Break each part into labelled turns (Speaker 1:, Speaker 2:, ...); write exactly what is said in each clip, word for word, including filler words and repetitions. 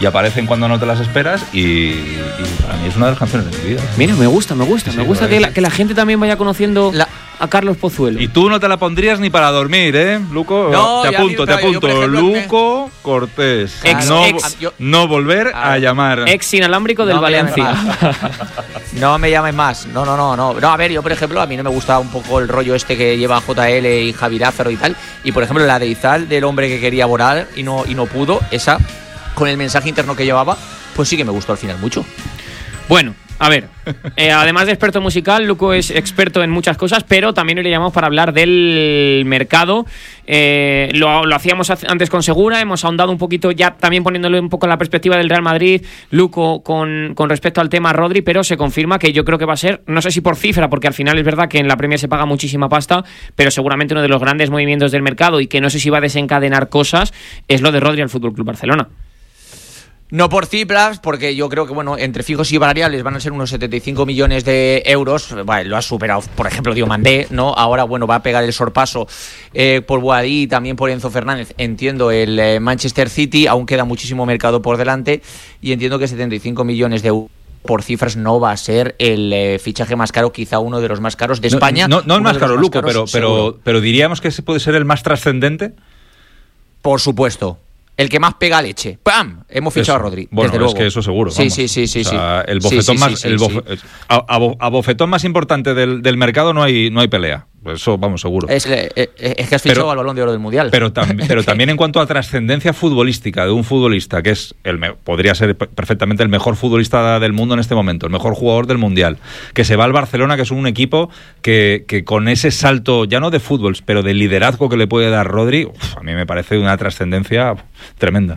Speaker 1: y aparecen cuando no te las esperas y, y para mí es una de las canciones de mi vida.
Speaker 2: Mira, me gusta, me gusta,
Speaker 1: sí,
Speaker 2: me gusta que la, que la gente también vaya conociendo la... a Carlos Pozuelo.
Speaker 1: Y tú no te la pondrías ni para dormir, ¿eh, Luco?
Speaker 3: No,
Speaker 1: te apunto, te apunto. Yo, ejemplo, Luco me... Cortés.
Speaker 2: Ex,
Speaker 1: no,
Speaker 2: ex,
Speaker 1: yo... no volver a, a llamar.
Speaker 2: Ex inalámbrico del
Speaker 3: no
Speaker 2: Valencia.
Speaker 3: No me llames más. No, no, no, no. No, a ver, yo, por ejemplo, a mí no me gusta un poco el rollo este que lleva J L y Javi Lázaro y tal. Y, por ejemplo, la de Izal, del hombre que quería volar y no, y no pudo, esa, con el mensaje interno que llevaba, pues sí que me gustó al final mucho.
Speaker 2: Bueno, a ver, eh, además de experto musical, Luco es experto en muchas cosas, pero también hoy le llamamos para hablar del mercado. Eh, lo, lo hacíamos antes con Segura, hemos ahondado un poquito ya también poniéndole un poco en la perspectiva del Real Madrid, Luco, con, con respecto al tema Rodri, pero se confirma que yo creo que va a ser, no sé si por cifra, porque al final es verdad que en la Premier se paga muchísima pasta, pero seguramente uno de los grandes movimientos del mercado y que no sé si va a desencadenar cosas es lo de Rodri al F C Barcelona.
Speaker 3: No por cifras, porque yo creo que, bueno, entre fijos y variables van a ser unos setenta y cinco millones de euros. Vale, lo ha superado, por ejemplo, Diomandé, ¿no? Ahora, bueno, va a pegar el sorpaso eh, por Boadí y también por Enzo Fernández. Entiendo el eh, Manchester City, aún queda muchísimo mercado por delante y entiendo que setenta y cinco millones de euros por cifras no va a ser el eh, fichaje más caro, quizá uno de los más caros de España.
Speaker 1: No, no, no el más caro,
Speaker 3: más
Speaker 1: Luco,
Speaker 3: caros,
Speaker 1: pero, pero, pero diríamos que ese puede ser el más trascendente.
Speaker 3: Por supuesto. El que más pega leche. ¡Pam! Hemos fichado
Speaker 1: eso.
Speaker 3: a Rodri.
Speaker 1: Bueno,
Speaker 3: desde luego.
Speaker 1: es que eso seguro.
Speaker 3: Sí,
Speaker 1: vamos.
Speaker 3: sí, sí, sí.
Speaker 1: O sea,
Speaker 3: sí.
Speaker 1: el bofetón
Speaker 3: sí, sí,
Speaker 1: más,
Speaker 3: sí,
Speaker 1: el bofe,
Speaker 3: sí.
Speaker 1: A, a, a bofetón más importante del, del mercado no hay, no hay pelea. Eso vamos seguro.
Speaker 3: Es, es, es que has fichado pero, al Balón de Oro del Mundial.
Speaker 1: Pero, tam, pero también en cuanto a trascendencia futbolística de un futbolista que es el me, podría ser perfectamente el mejor futbolista del mundo en este momento, el mejor jugador del Mundial, que se va al Barcelona, que es un equipo que, que con ese salto, ya no de fútbol, pero de liderazgo que le puede dar Rodri, uf, a mí me parece una trascendencia tremenda.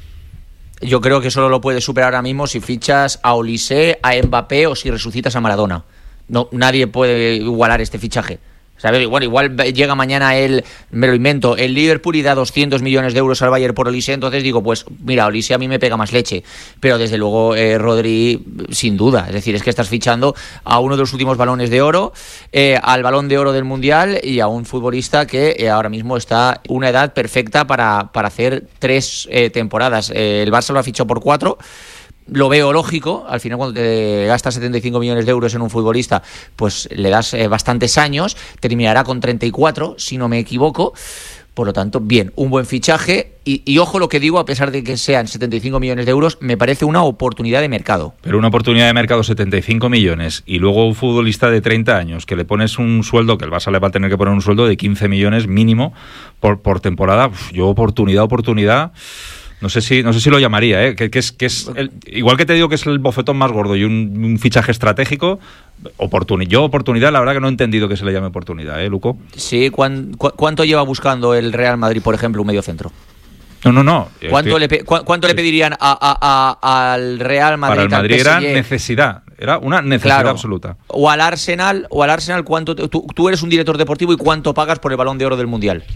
Speaker 3: Yo creo que solo lo puedes superar ahora mismo si fichas a Olise, a Mbappé o si resucitas a Maradona. No, nadie puede igualar este fichaje. ¿Sabes? Bueno, igual llega mañana el, me lo invento, el Liverpool y da doscientos millones de euros al Bayern por Olise, entonces digo, pues mira, Olise a mí me pega más leche, pero desde luego eh, Rodri, sin duda, es decir, es que estás fichando a uno de los últimos balones de oro, eh, al balón de oro del Mundial y a un futbolista que eh, ahora mismo está una edad perfecta para, para hacer tres eh, temporadas. Eh, el Barça lo ha fichado por cuatro. Lo veo lógico, al final cuando te gastas setenta y cinco millones de euros en un futbolista, pues le das eh, bastantes años, terminará con treinta y cuatro, si no me equivoco, por lo tanto, bien, un buen fichaje, y, y ojo lo que digo, a pesar de que sean setenta y cinco millones de euros, me parece una oportunidad de mercado.
Speaker 1: Pero una oportunidad de mercado, setenta y cinco millones, y luego un futbolista de treinta años, que le pones un sueldo, que el Barça le va a tener que poner un sueldo de quince millones mínimo por, por temporada, uf, yo oportunidad, oportunidad... No sé si no sé si lo llamaría, ¿eh? que, que es que es el, igual que te digo que es el bofetón más gordo y un, un fichaje estratégico, oportuni, yo oportunidad, la verdad que no he entendido que se le llame oportunidad, ¿eh, Luco?
Speaker 3: Sí, ¿cuán, cu ¿cuánto lleva buscando el Real Madrid, por ejemplo, un mediocentro?
Speaker 1: No, no, no.
Speaker 3: ¿Cuánto, estoy... le, cu ¿cuánto le pedirían a, a, a, al Real Madrid?
Speaker 1: Para el Madrid era necesidad, era una necesidad claro. absoluta.
Speaker 3: O al Arsenal, o al Arsenal, ¿cuánto tú, tú eres un director deportivo y cuánto pagas por el Balón de Oro del Mundial?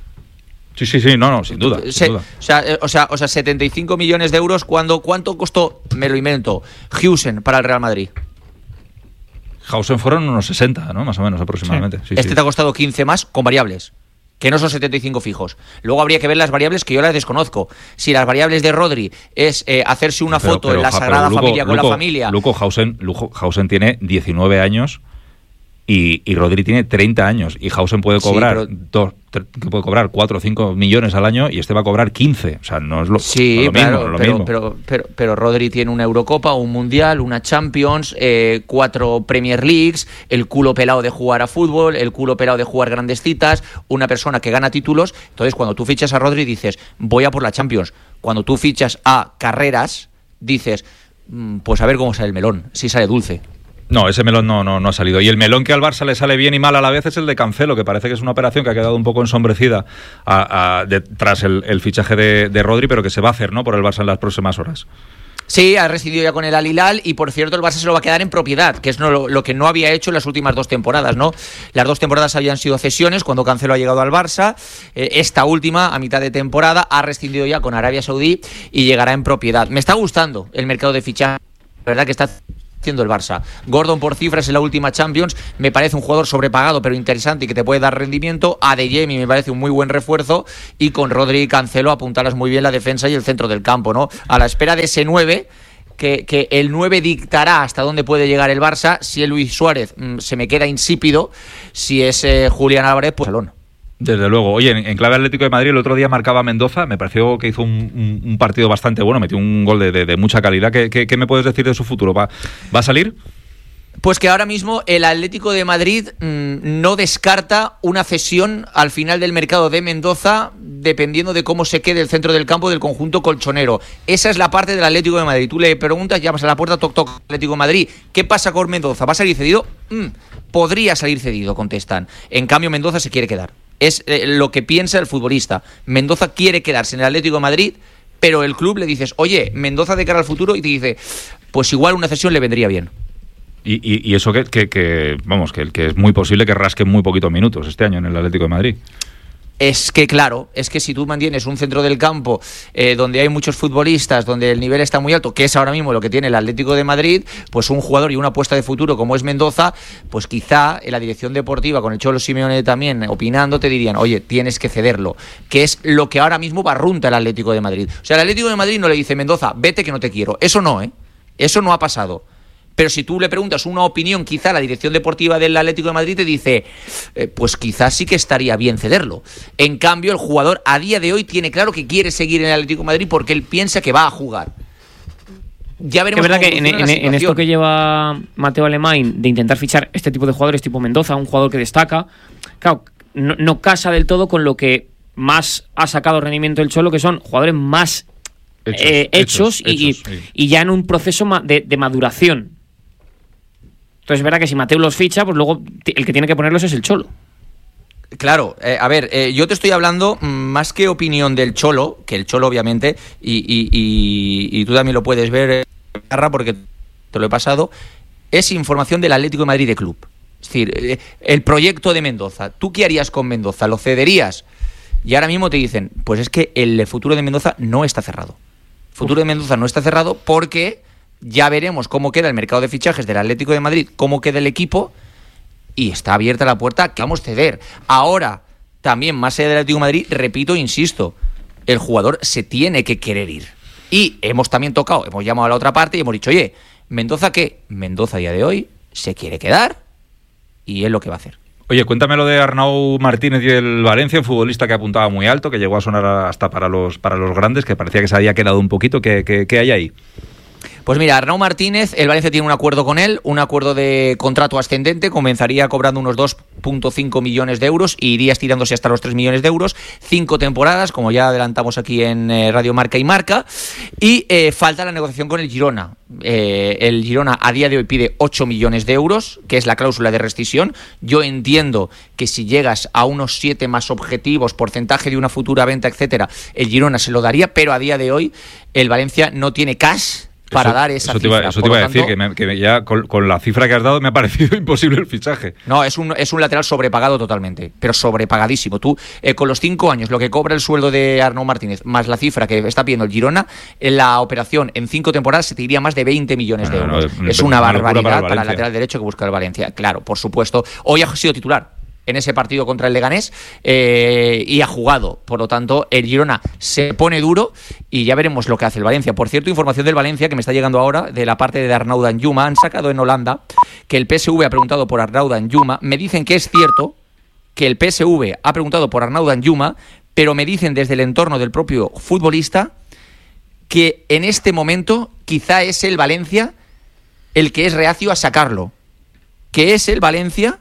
Speaker 1: Sí, sí, sí, no, no, sin duda.
Speaker 3: Se,
Speaker 1: sin duda.
Speaker 3: O, sea, o, sea, o sea, setenta y cinco millones de euros, ¿cuándo, ¿cuánto costó, me lo invento, Huijsen para el Real Madrid?
Speaker 1: Huijsen fueron unos sesenta, ¿no? Más o menos aproximadamente. Sí. Sí,
Speaker 3: este
Speaker 1: sí.
Speaker 3: te ha costado quince más con variables, que no son setenta y cinco fijos. Luego habría que ver las variables que yo las desconozco. Si las variables de Rodri es eh, hacerse una
Speaker 1: pero,
Speaker 3: foto
Speaker 1: pero,
Speaker 3: en la
Speaker 1: ja,
Speaker 3: Sagrada
Speaker 1: Luco,
Speaker 3: Familia con
Speaker 1: Luco,
Speaker 3: la familia...
Speaker 1: Luco, Huijsen, Luco, Huijsen tiene diecinueve años y, y Rodri tiene treinta años y Huijsen puede cobrar sí, pero... dos, tres, puede cobrar cuatro o cinco millones al año y este va a cobrar quince. O sea, no es lo,
Speaker 3: sí,
Speaker 1: no es lo
Speaker 3: claro,
Speaker 1: mismo. No es lo
Speaker 3: pero,
Speaker 1: mismo.
Speaker 3: Pero, pero, pero Rodri tiene una Eurocopa, un Mundial, una Champions, eh, cuatro Premier Leagues, el culo pelado de jugar a fútbol, el culo pelado de jugar grandes citas, una persona que gana títulos. Entonces, cuando tú fichas a Rodri dices, voy a por la Champions. Cuando tú fichas a Carreras, dices, pues a ver cómo sale el melón, si sale dulce.
Speaker 1: No, ese melón no, no, no ha salido. Y el melón que al Barça le sale bien y mal a la vez es el de Cancelo, que parece que es una operación que ha quedado un poco ensombrecida a, a, de, tras el, el fichaje de, de Rodri, pero que se va a hacer, ¿no?, por el Barça en las próximas horas.
Speaker 3: Sí, ha rescindido ya con el Al Hilal y, por cierto, el Barça se lo va a quedar en propiedad, que es no, lo, lo que no había hecho en las últimas dos temporadas, ¿no? Las dos temporadas habían sido cesiones cuando Cancelo ha llegado al Barça. Eh, esta última, a mitad de temporada, ha rescindido ya con Arabia Saudí y llegará en propiedad. Me está gustando el mercado de fichajes, la verdad que está haciendo el Barça. Gordon por cifras en la última Champions me parece un jugador sobrepagado pero interesante y que te puede dar rendimiento. Adeyemi me parece un muy buen refuerzo y con Rodri y Cancelo apuntalas muy bien la defensa y el centro del campo, ¿no? A la espera de ese nueve que, que el nueve dictará hasta dónde puede llegar el Barça. Si es Luis Suárez mmm, se me queda insípido, si es eh, Julián Álvarez, pues salón.
Speaker 1: Desde luego. Oye, en, en clave Atlético de Madrid el otro día marcaba Mendoza, me pareció que hizo un, un, un partido bastante bueno, metió un gol de, de, de mucha calidad. ¿Qué, qué, qué me puedes decir de su futuro? ¿Va, va a salir?
Speaker 3: Pues que ahora mismo el Atlético de Madrid mmm, no descarta una cesión al final del mercado de Mendoza, dependiendo de cómo se quede el centro del campo del conjunto colchonero. Esa es la parte del Atlético de Madrid. Tú le preguntas, llamas a la puerta, toc toc, Atlético de Madrid, ¿qué pasa con Mendoza? ¿Va a salir cedido? Mm, podría salir cedido, contestan. En cambio, Mendoza se quiere quedar. Es eh, lo que piensa el futbolista. Mendoza quiere quedarse en el Atlético de Madrid, pero el club le dices, oye, Mendoza de cara al futuro, y te dice, pues igual una cesión le vendría bien.
Speaker 1: Y, y, y eso que, que, que vamos, que, que es muy posible que rasque muy poquitos minutos este año en el Atlético de Madrid.
Speaker 3: Es que claro, es que si tú mantienes un centro del campo eh, donde hay muchos futbolistas, donde el nivel está muy alto, que es ahora mismo lo que tiene el Atlético de Madrid, pues un jugador y una apuesta de futuro como es Mendoza, pues quizá en la dirección deportiva, con el Cholo Simeone también opinando, te dirían, oye, tienes que cederlo, que es lo que ahora mismo barrunta el Atlético de Madrid. O sea, el Atlético de Madrid no le dice, Mendoza, vete que no te quiero. Eso no, ¿eh? Eso no ha pasado. Pero si tú le preguntas una opinión, quizá la dirección deportiva del Atlético de Madrid te dice, eh, pues quizás sí que estaría bien cederlo. En cambio, el jugador a día de hoy tiene claro que quiere seguir en el Atlético de Madrid porque él piensa que va a jugar. Ya veremos.
Speaker 2: Es verdad
Speaker 3: cómo
Speaker 2: que en,
Speaker 3: funciona
Speaker 2: en,
Speaker 3: la
Speaker 2: en esto
Speaker 3: situación.
Speaker 2: que lleva Mateo Alemán de intentar fichar este tipo de jugadores tipo Mendoza, un jugador que destaca, claro, no, no casa del todo con lo que más ha sacado rendimiento el Cholo, que son jugadores más hechos, eh, hechos, hechos, y, hechos sí. y ya en un proceso de, de maduración. Entonces es verdad que si Mateo los ficha, pues luego el que tiene que ponerlos es el Cholo.
Speaker 3: Claro, eh, a ver, eh, yo te estoy hablando mm, más que opinión del Cholo, que el Cholo obviamente, y, y, y, y tú también lo puedes ver, Garra, porque te lo he pasado, es información del Atlético de Madrid de club. Es decir, eh, el proyecto de Mendoza. ¿Tú qué harías con Mendoza? ¿Lo cederías? Y ahora mismo te dicen, pues es que el futuro de Mendoza no está cerrado. El futuro de Mendoza no está cerrado porque ya veremos cómo queda el mercado de fichajes del Atlético de Madrid, cómo queda el equipo, y está abierta la puerta que vamos a ceder. Ahora, también más allá del Atlético de Madrid, repito, insisto, el jugador se tiene que querer ir. Y hemos también tocado, hemos llamado a la otra parte y hemos dicho, oye, ¿Mendoza qué? Mendoza a día de hoy se quiere quedar y es lo que va a hacer.
Speaker 1: Oye, cuéntame lo de Arnau Martínez y el Valencia, un futbolista que apuntaba muy alto, que llegó a sonar hasta para los, para los grandes, que parecía que se había quedado un poquito. ¿Qué, qué, qué hay ahí?
Speaker 3: Pues mira, Arnau Martínez, el Valencia tiene un acuerdo con él, un acuerdo de contrato ascendente, comenzaría cobrando unos dos punto cinco millones de euros y iría estirándose hasta los tres millones de euros, cinco temporadas, como ya adelantamos aquí en eh, Radio Marca y Marca, y eh, falta la negociación con el Girona. Eh, el Girona a día de hoy pide ocho millones de euros, que es la cláusula de rescisión. Yo entiendo que si llegas a unos siete más objetivos, porcentaje de una futura venta, etcétera, el Girona se lo daría, pero a día de hoy el Valencia no tiene cash para
Speaker 1: eso,
Speaker 3: dar esa
Speaker 1: eso te iba,
Speaker 3: cifra.
Speaker 1: Eso te iba a decir, que, me, que ya con, con la cifra que has dado me ha parecido imposible el fichaje.
Speaker 3: No, es un, es un lateral sobrepagado totalmente, pero sobrepagadísimo. Tú, eh, con los cinco años, lo que cobra el sueldo de Arnau Martínez, más la cifra que está pidiendo el Girona, en la operación en cinco temporadas se te iría más de veinte millones de euros. No, no, es una, una barbaridad para el, para el lateral derecho que busca el Valencia. Claro, por supuesto. Hoy ha sido titular en ese partido contra el Leganés eh, y ha jugado, por lo tanto el Girona se pone duro y ya veremos lo que hace el Valencia. Por cierto, información del Valencia que me está llegando ahora de la parte de Arnau Danjuma, han sacado en Holanda que el P S V ha preguntado por Arnau Danjuma, me dicen que es cierto que el P S V ha preguntado por Arnau Danjuma, pero me dicen desde el entorno del propio futbolista que en este momento quizá es el Valencia el que es reacio a sacarlo, que es el Valencia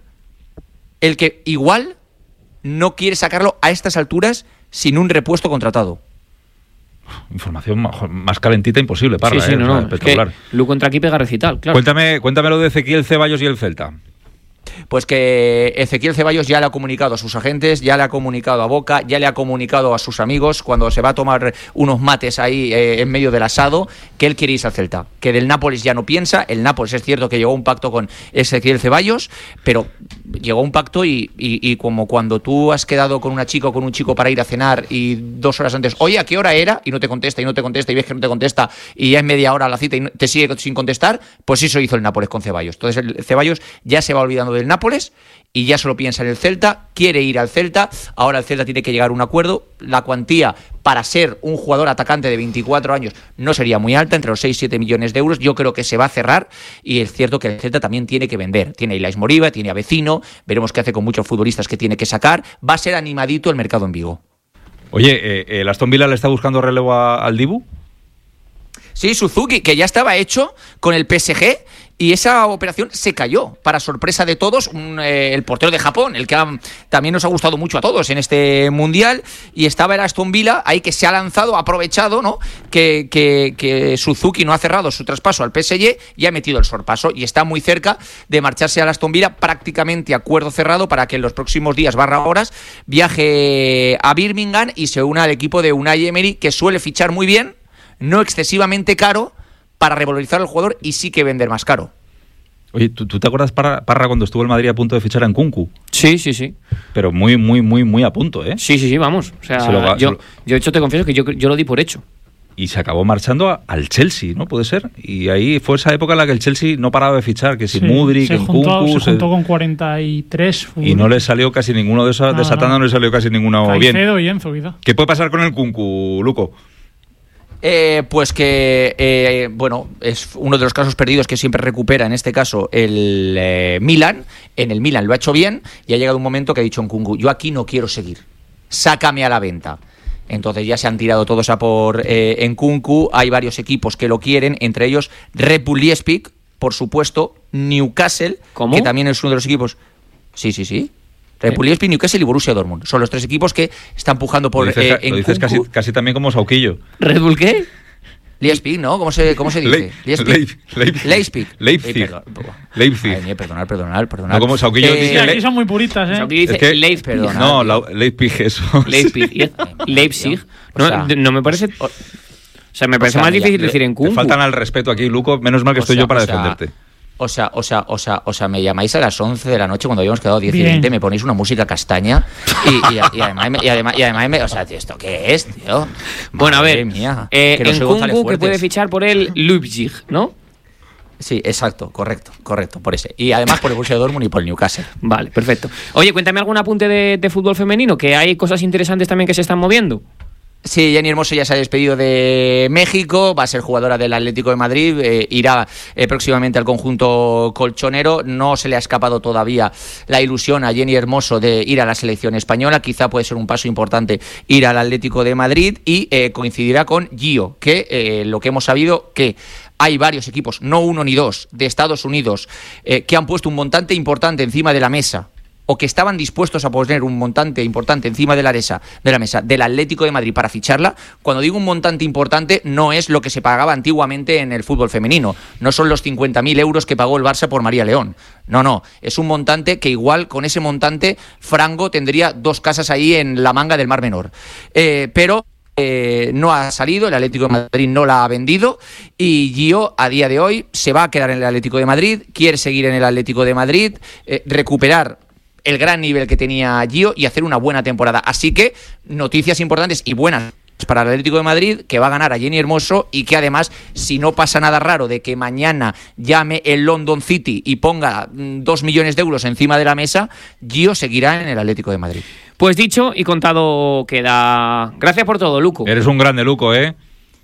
Speaker 3: el que igual no quiere sacarlo a estas alturas sin un repuesto contratado.
Speaker 1: Información más calentita imposible, Parla,
Speaker 2: sí, sí,
Speaker 1: ¿eh?
Speaker 2: no,
Speaker 1: O sea,
Speaker 2: no.
Speaker 1: espectacular.
Speaker 2: Es que Lu contra aquí pega recital, claro.
Speaker 1: Cuéntame, cuéntame lo de Ezequiel Ceballos y el Celta.
Speaker 3: Pues que Ezequiel Ceballos ya le ha comunicado a sus agentes, ya le ha comunicado a Boca, ya le ha comunicado a sus amigos cuando se va a tomar unos mates ahí eh, en medio del asado, que él quiere irse al Celta, que del Nápoles ya no piensa. El Nápoles es cierto que llegó a un pacto con Ezequiel Ceballos, pero llegó a un pacto y, y, y como cuando tú has quedado con una chica o con un chico para ir a cenar y dos horas antes, oye, ¿a qué hora era? Y no te contesta, y no te contesta, y ves que no te contesta, y ya es media hora la cita y te sigue sin contestar, pues eso hizo el Nápoles con Ceballos. Entonces el Ceballos ya se va olvidando del Nápoles y ya solo piensa en el Celta, quiere ir al Celta. Ahora el Celta tiene que llegar a un acuerdo. La cuantía para ser un jugador atacante de veinticuatro años no sería muy alta, entre los seis y siete millones de euros. Yo creo que se va a cerrar y es cierto que el Celta también tiene que vender. Tiene a Ilais Moriba, tiene a Vecino, veremos qué hace con muchos futbolistas que tiene que sacar. Va a ser animadito el mercado en Vigo.
Speaker 1: Oye, eh, ¿el Aston Villa le está buscando relevo a, al Dibu?
Speaker 3: Sí, Suzuki, que ya estaba hecho con el P S G y esa operación se cayó, para sorpresa de todos, un, eh, el portero de Japón, el que ha, también nos ha gustado mucho a todos en este Mundial, y estaba el Aston Villa ahí, que se ha lanzado, ha aprovechado, ¿no? que, que, que Suzuki no ha cerrado su traspaso al P S G y ha metido el sorpaso y está muy cerca de marcharse al Aston Villa, prácticamente acuerdo cerrado para que en los próximos días barra horas viaje a Birmingham y se una al equipo de Unai Emery, que suele fichar muy bien, no excesivamente caro, para revalorizar al jugador y sí que vender más caro.
Speaker 1: Oye, ¿tú, tú te acuerdas, Parra, Parra, cuando estuvo el Madrid a punto de fichar a Nkunku?
Speaker 2: Sí, sí, sí.
Speaker 1: Pero muy, muy, muy, muy a punto, ¿eh?
Speaker 2: Sí, sí, sí, vamos. O sea,
Speaker 1: Se lo va-
Speaker 2: yo,
Speaker 1: se lo-
Speaker 2: yo de hecho te confieso que yo, yo lo di por hecho.
Speaker 1: Y se acabó marchando a- al Chelsea, ¿no? Puede ser. Y ahí fue esa época en la que el Chelsea no paraba de fichar, que si
Speaker 4: Sí,
Speaker 1: Mudryk,
Speaker 4: se juntó,
Speaker 1: Nkunku...
Speaker 4: se
Speaker 1: se-
Speaker 4: juntó con cuarenta y tres.
Speaker 1: Y no le salió casi ninguno de esos,
Speaker 4: No,
Speaker 1: de esa tanda
Speaker 4: no.
Speaker 1: no le salió casi ninguno bien.
Speaker 4: Caicedo y Enzo, quizá.
Speaker 1: ¿Qué puede pasar con el Nkunku, Luco?
Speaker 3: Eh, pues que, eh, bueno, es uno de los casos perdidos que siempre recupera, en este caso, el eh, Milan. En el Milan lo ha hecho bien y ha llegado un momento que ha dicho Nkunku, yo aquí no quiero seguir, sácame a la venta. Entonces ya se han tirado todos a por eh, Nkunku. Hay varios equipos que lo quieren, entre ellos Red Bull Leipzig, por supuesto, Newcastle,
Speaker 2: ¿Cómo?
Speaker 3: que también es uno de los equipos... Sí, sí, sí. Red Bull Leipzig, Newcastle y Borussia Dortmund. Son los tres equipos que están pujando por
Speaker 1: Lo dices,
Speaker 3: eh,
Speaker 1: lo dices casi,
Speaker 3: Nkunku.
Speaker 1: casi también como Sauquillo.
Speaker 2: ¿Red Bull qué?
Speaker 3: Leipzig, ¿no? ¿Cómo se, cómo se dice?
Speaker 1: Leip-
Speaker 3: Leipzig.
Speaker 1: Leip- Leipzig.
Speaker 3: Leipzig.
Speaker 1: Leipzig.
Speaker 3: Eh, perdón.
Speaker 1: Leipzig.
Speaker 3: Ay, perdonar, perdonar, perdonar.
Speaker 1: No, como Sauquillo
Speaker 3: Eh,
Speaker 4: Sí,
Speaker 1: dice
Speaker 4: aquí
Speaker 1: Le-
Speaker 4: son muy puristas, ¿eh?
Speaker 2: O sea, aquí dice
Speaker 1: Es que-
Speaker 2: Leipzig.
Speaker 3: Perdona.
Speaker 1: No,
Speaker 3: tío.
Speaker 1: la, Leipzig, eso.
Speaker 2: Leipzig. ¿Y es- Leipzig. No,
Speaker 3: O sea,
Speaker 2: no me parece... O sea, me parece
Speaker 3: sea,
Speaker 2: más
Speaker 3: mira,
Speaker 2: difícil
Speaker 3: le-
Speaker 2: decir en
Speaker 1: Te
Speaker 2: Nkunku.
Speaker 1: faltan al respeto aquí, Luco. Menos mal que
Speaker 3: O
Speaker 1: estoy
Speaker 3: sea,
Speaker 1: yo para
Speaker 3: o sea,
Speaker 1: defenderte.
Speaker 3: O sea, o sea, o sea, o sea, me llamáis a las once de la noche cuando habíamos quedado diez y
Speaker 4: Bien.
Speaker 3: veinte, me ponéis una música castaña y, y, y además, me- y además, y además me- o sea, tío, ¿esto qué es, tío?
Speaker 2: Bueno, a
Speaker 3: Madre
Speaker 2: ver,
Speaker 3: mía,
Speaker 2: eh,
Speaker 3: que no soy González
Speaker 2: Nkunku que
Speaker 3: Fuertes.
Speaker 2: puede fichar por el Leipzig, ¿no?
Speaker 3: Sí, exacto, correcto, correcto, por ese. Y además por el Borussia Dortmund y por el Newcastle.
Speaker 2: Vale, perfecto. Oye, cuéntame algún apunte de, de fútbol femenino, que hay cosas interesantes también que se están moviendo.
Speaker 3: Sí, Jenny Hermoso ya se ha despedido de México, va a ser jugadora del Atlético de Madrid, eh, irá eh, próximamente al conjunto colchonero. No se le ha escapado todavía la ilusión a Jenny Hermoso de ir a la selección española, quizá puede ser un paso importante ir al Atlético de Madrid y eh, coincidirá con Gio, que eh, lo que hemos sabido que hay varios equipos, no uno ni dos, de Estados Unidos, eh, que han puesto un montante importante encima de la mesa, o que estaban dispuestos a poner un montante importante encima de la, mesa, de la mesa del Atlético de Madrid para ficharla. Cuando digo un montante importante, no es lo que se pagaba antiguamente en el fútbol femenino. No son los cincuenta mil euros que pagó el Barça por María León. No, no. Es un montante que igual con ese montante Franco tendría dos casas ahí en la manga del Mar Menor. Eh, pero... Eh, no ha salido, el Atlético de Madrid no la ha vendido y Gio a día de hoy se va a quedar en el Atlético de Madrid, quiere seguir en el Atlético de Madrid, eh, recuperar el gran nivel que tenía Gio y hacer una buena temporada. Así que noticias importantes y buenas para el Atlético de Madrid, que va a ganar a Jenny Hermoso y que además, si no pasa nada raro de que mañana llame el London City y ponga mm, dos millones de euros encima de la mesa, Gio seguirá en el Atlético de Madrid.
Speaker 2: Pues dicho y contado queda. Gracias por todo, Luco.
Speaker 1: Eres un grande, Luco, ¿eh?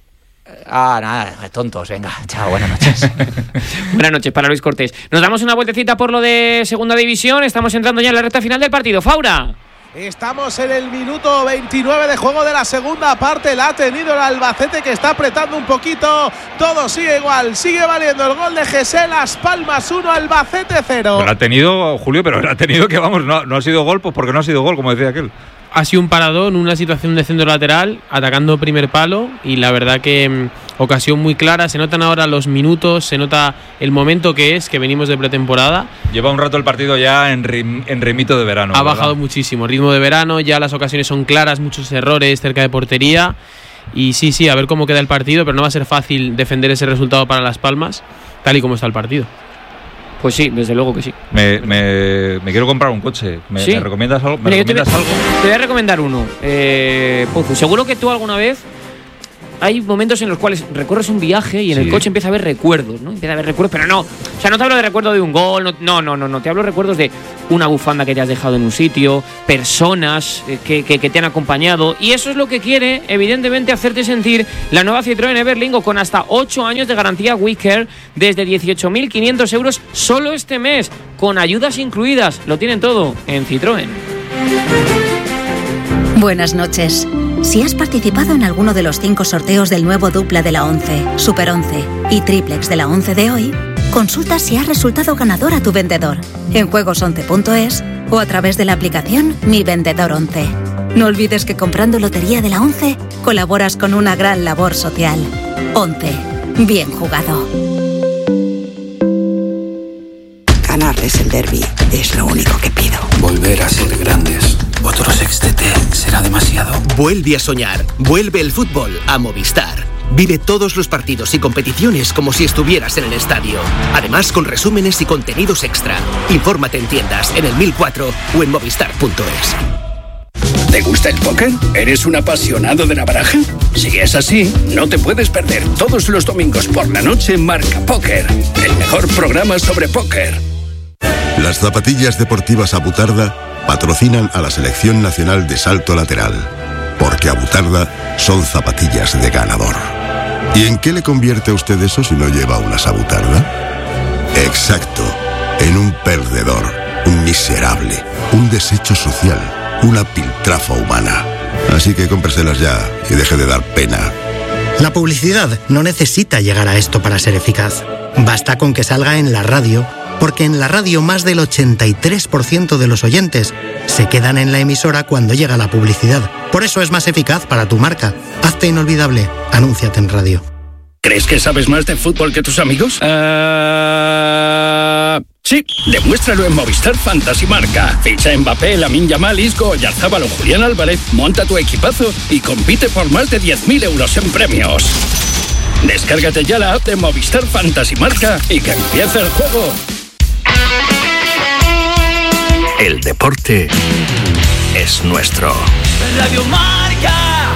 Speaker 3: Ah, nada, tontos, venga, chao, buenas noches.
Speaker 2: Buenas noches para Luis Cortés. Nos damos una vueltecita por lo de Segunda División. Estamos entrando ya en la recta final del partido. Faura.
Speaker 5: Estamos en el minuto veintinueve de juego de la segunda parte. La ha tenido el Albacete, que está apretando un poquito. Todo sigue igual. Sigue valiendo el gol de Gesell. Las Palmas uno, Albacete cero.
Speaker 1: Pero lo ha tenido, Julio, pero lo ha tenido que, vamos, no, no ha sido gol, pues porque no ha sido gol, como decía aquel.
Speaker 6: Ha sido un paradón, una situación de centro lateral, atacando primer palo, y la verdad que ocasión muy clara. Se notan ahora los minutos, se nota el momento que es, que venimos de pretemporada.
Speaker 1: Lleva un rato el partido ya en, rim, en ritmito de verano.
Speaker 6: Ha
Speaker 1: ¿verdad?
Speaker 6: bajado muchísimo, ritmo de verano, ya las ocasiones son claras, muchos errores cerca de portería. Y sí, sí, a ver cómo queda el partido, pero no va a ser fácil defender ese resultado para Las Palmas, tal y como está el partido.
Speaker 2: Pues sí, desde luego que sí.
Speaker 1: Me, me, me quiero comprar un coche. ¿Me,
Speaker 2: ¿Sí?
Speaker 1: ¿me recomiendas algo? ¿Me
Speaker 2: Mira, yo te,
Speaker 1: recomiendas
Speaker 2: voy,
Speaker 1: algo?
Speaker 2: te voy a recomendar uno. Eh, Pozu, seguro que tú alguna vez hay momentos en los cuales recorres un viaje y en
Speaker 1: Sí.
Speaker 2: el coche empieza a haber recuerdos, ¿no? Empieza a haber recuerdos, pero no. O sea, no te hablo de recuerdo de un gol, no, no, no, no, no. Te hablo de recuerdos de una bufanda que te has dejado en un sitio, personas eh, que, que, que te han acompañado. Y eso es lo que quiere, evidentemente, hacerte sentir la nueva Citroën Everlingo con hasta ocho años de garantía WeCare desde dieciocho mil quinientos euros solo este mes, con ayudas incluidas. Lo tienen todo en Citroën.
Speaker 7: Buenas noches. Si has participado en alguno de los cinco sorteos del nuevo dupla de la once, Super once y triplex de la once de hoy, consulta si has resultado ganador a tu vendedor en juegos once punto es o a través de la aplicación Mi Vendedor once. No olvides que comprando lotería de la once colaboras con una gran labor social. once. Bien jugado.
Speaker 8: Ganarles el derbi es lo único que pido.
Speaker 9: Volver a ser grandes. Otro sextete será demasiado.
Speaker 10: Vuelve a soñar. Vuelve el fútbol a Movistar. Vive todos los partidos y competiciones como si estuvieras en el estadio. Además, con resúmenes y contenidos extra. Infórmate en tiendas, en el mil cuatro o en movistar punto es.
Speaker 11: ¿Te gusta el póker? ¿Eres un apasionado de la baraja? Si es así, no te puedes perder todos los domingos por la noche Marca Póker, el mejor programa sobre póker.
Speaker 12: Las zapatillas deportivas Abutarda patrocinan a la Selección Nacional de Salto Lateral, porque Abutarda son zapatillas de ganador. ¿Y en qué le convierte a usted eso si no lleva unas Abutarda? Exacto, en un perdedor, un miserable, un desecho social, una piltrafa humana. Así que cómpreselas ya y deje de dar pena.
Speaker 13: La publicidad no necesita llegar a esto para ser eficaz. Basta con que salga en la radio, porque en la radio más del ochenta y tres por ciento de los oyentes se quedan en la emisora cuando llega la publicidad. Por eso es más eficaz para tu marca. Hazte inolvidable. Anúnciate en radio.
Speaker 11: ¿Crees que sabes más de fútbol que tus amigos? Uh... Sí, demuéstralo en Movistar Fantasy Marca. Ficha Mbappé, Lamine Yamal, Isco, Oyarzabal o Julián Álvarez, monta tu equipazo y compite por más de diez mil euros en premios. Descárgate ya la app de Movistar Fantasy Marca y que empiece el juego. El deporte es nuestro.
Speaker 14: Radio Marca.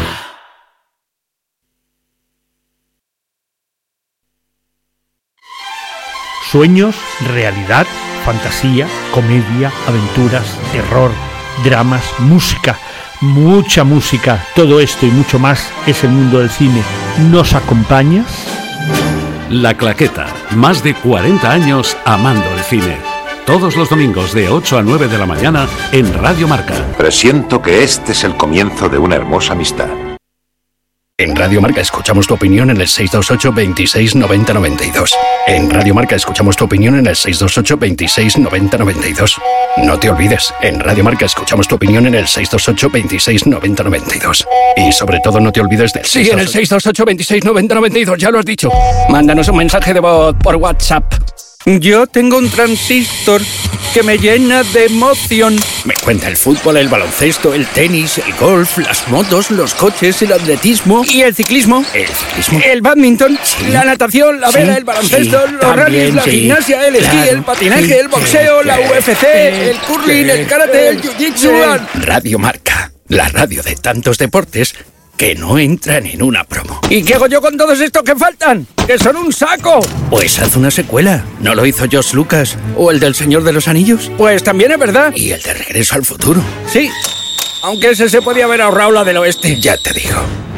Speaker 15: Sueños, realidad, fantasía, comedia, aventuras, terror, dramas, música, mucha música, todo esto y mucho más es el mundo del cine. ¿Nos acompañas?
Speaker 16: La Claqueta, más de cuarenta años amando el cine. Todos los domingos de ocho a nueve de la mañana en Radio Marca.
Speaker 17: Presiento que este es el comienzo de una hermosa amistad.
Speaker 11: En Radio Marca escuchamos tu opinión en el seis dos ocho, veintiséis, noventa, noventa y dos. En Radio Marca escuchamos tu opinión en el seis dos ocho, veintiséis, noventa, noventa y dos. No te olvides, en Radio Marca escuchamos tu opinión en el seis dos ocho, veintiséis, noventa, noventa y dos. Y sobre todo no te olvides del Sí, en el seis dos ocho, veintiséis, noventa, noventa y dos, ya lo has dicho. Mándanos un mensaje de voz por WhatsApp. Yo tengo un transistor que me llena de emoción. Me cuenta el fútbol, el baloncesto, el tenis, el golf, las motos, los coches, el atletismo y el ciclismo. El ciclismo. El badminton, sí, la natación, la vela, sí, el baloncesto, sí, los rallies, la sí, gimnasia, el esquí, claro, el patinaje, sí, el boxeo, sí, la U F C, el curling, el karate, el jiu-jitsu. Radio Marca, la radio de tantos deportes que no entran en una promo. ¿Y qué hago yo con todos estos que faltan? ¡Que son un saco! Pues haz una secuela. ¿No lo hizo George Lucas? ¿O el del Señor de los Anillos? Pues también es verdad. ¿Y el de Regreso al Futuro? Sí. Aunque ese se podía haber ahorrado la del oeste. Ya te digo.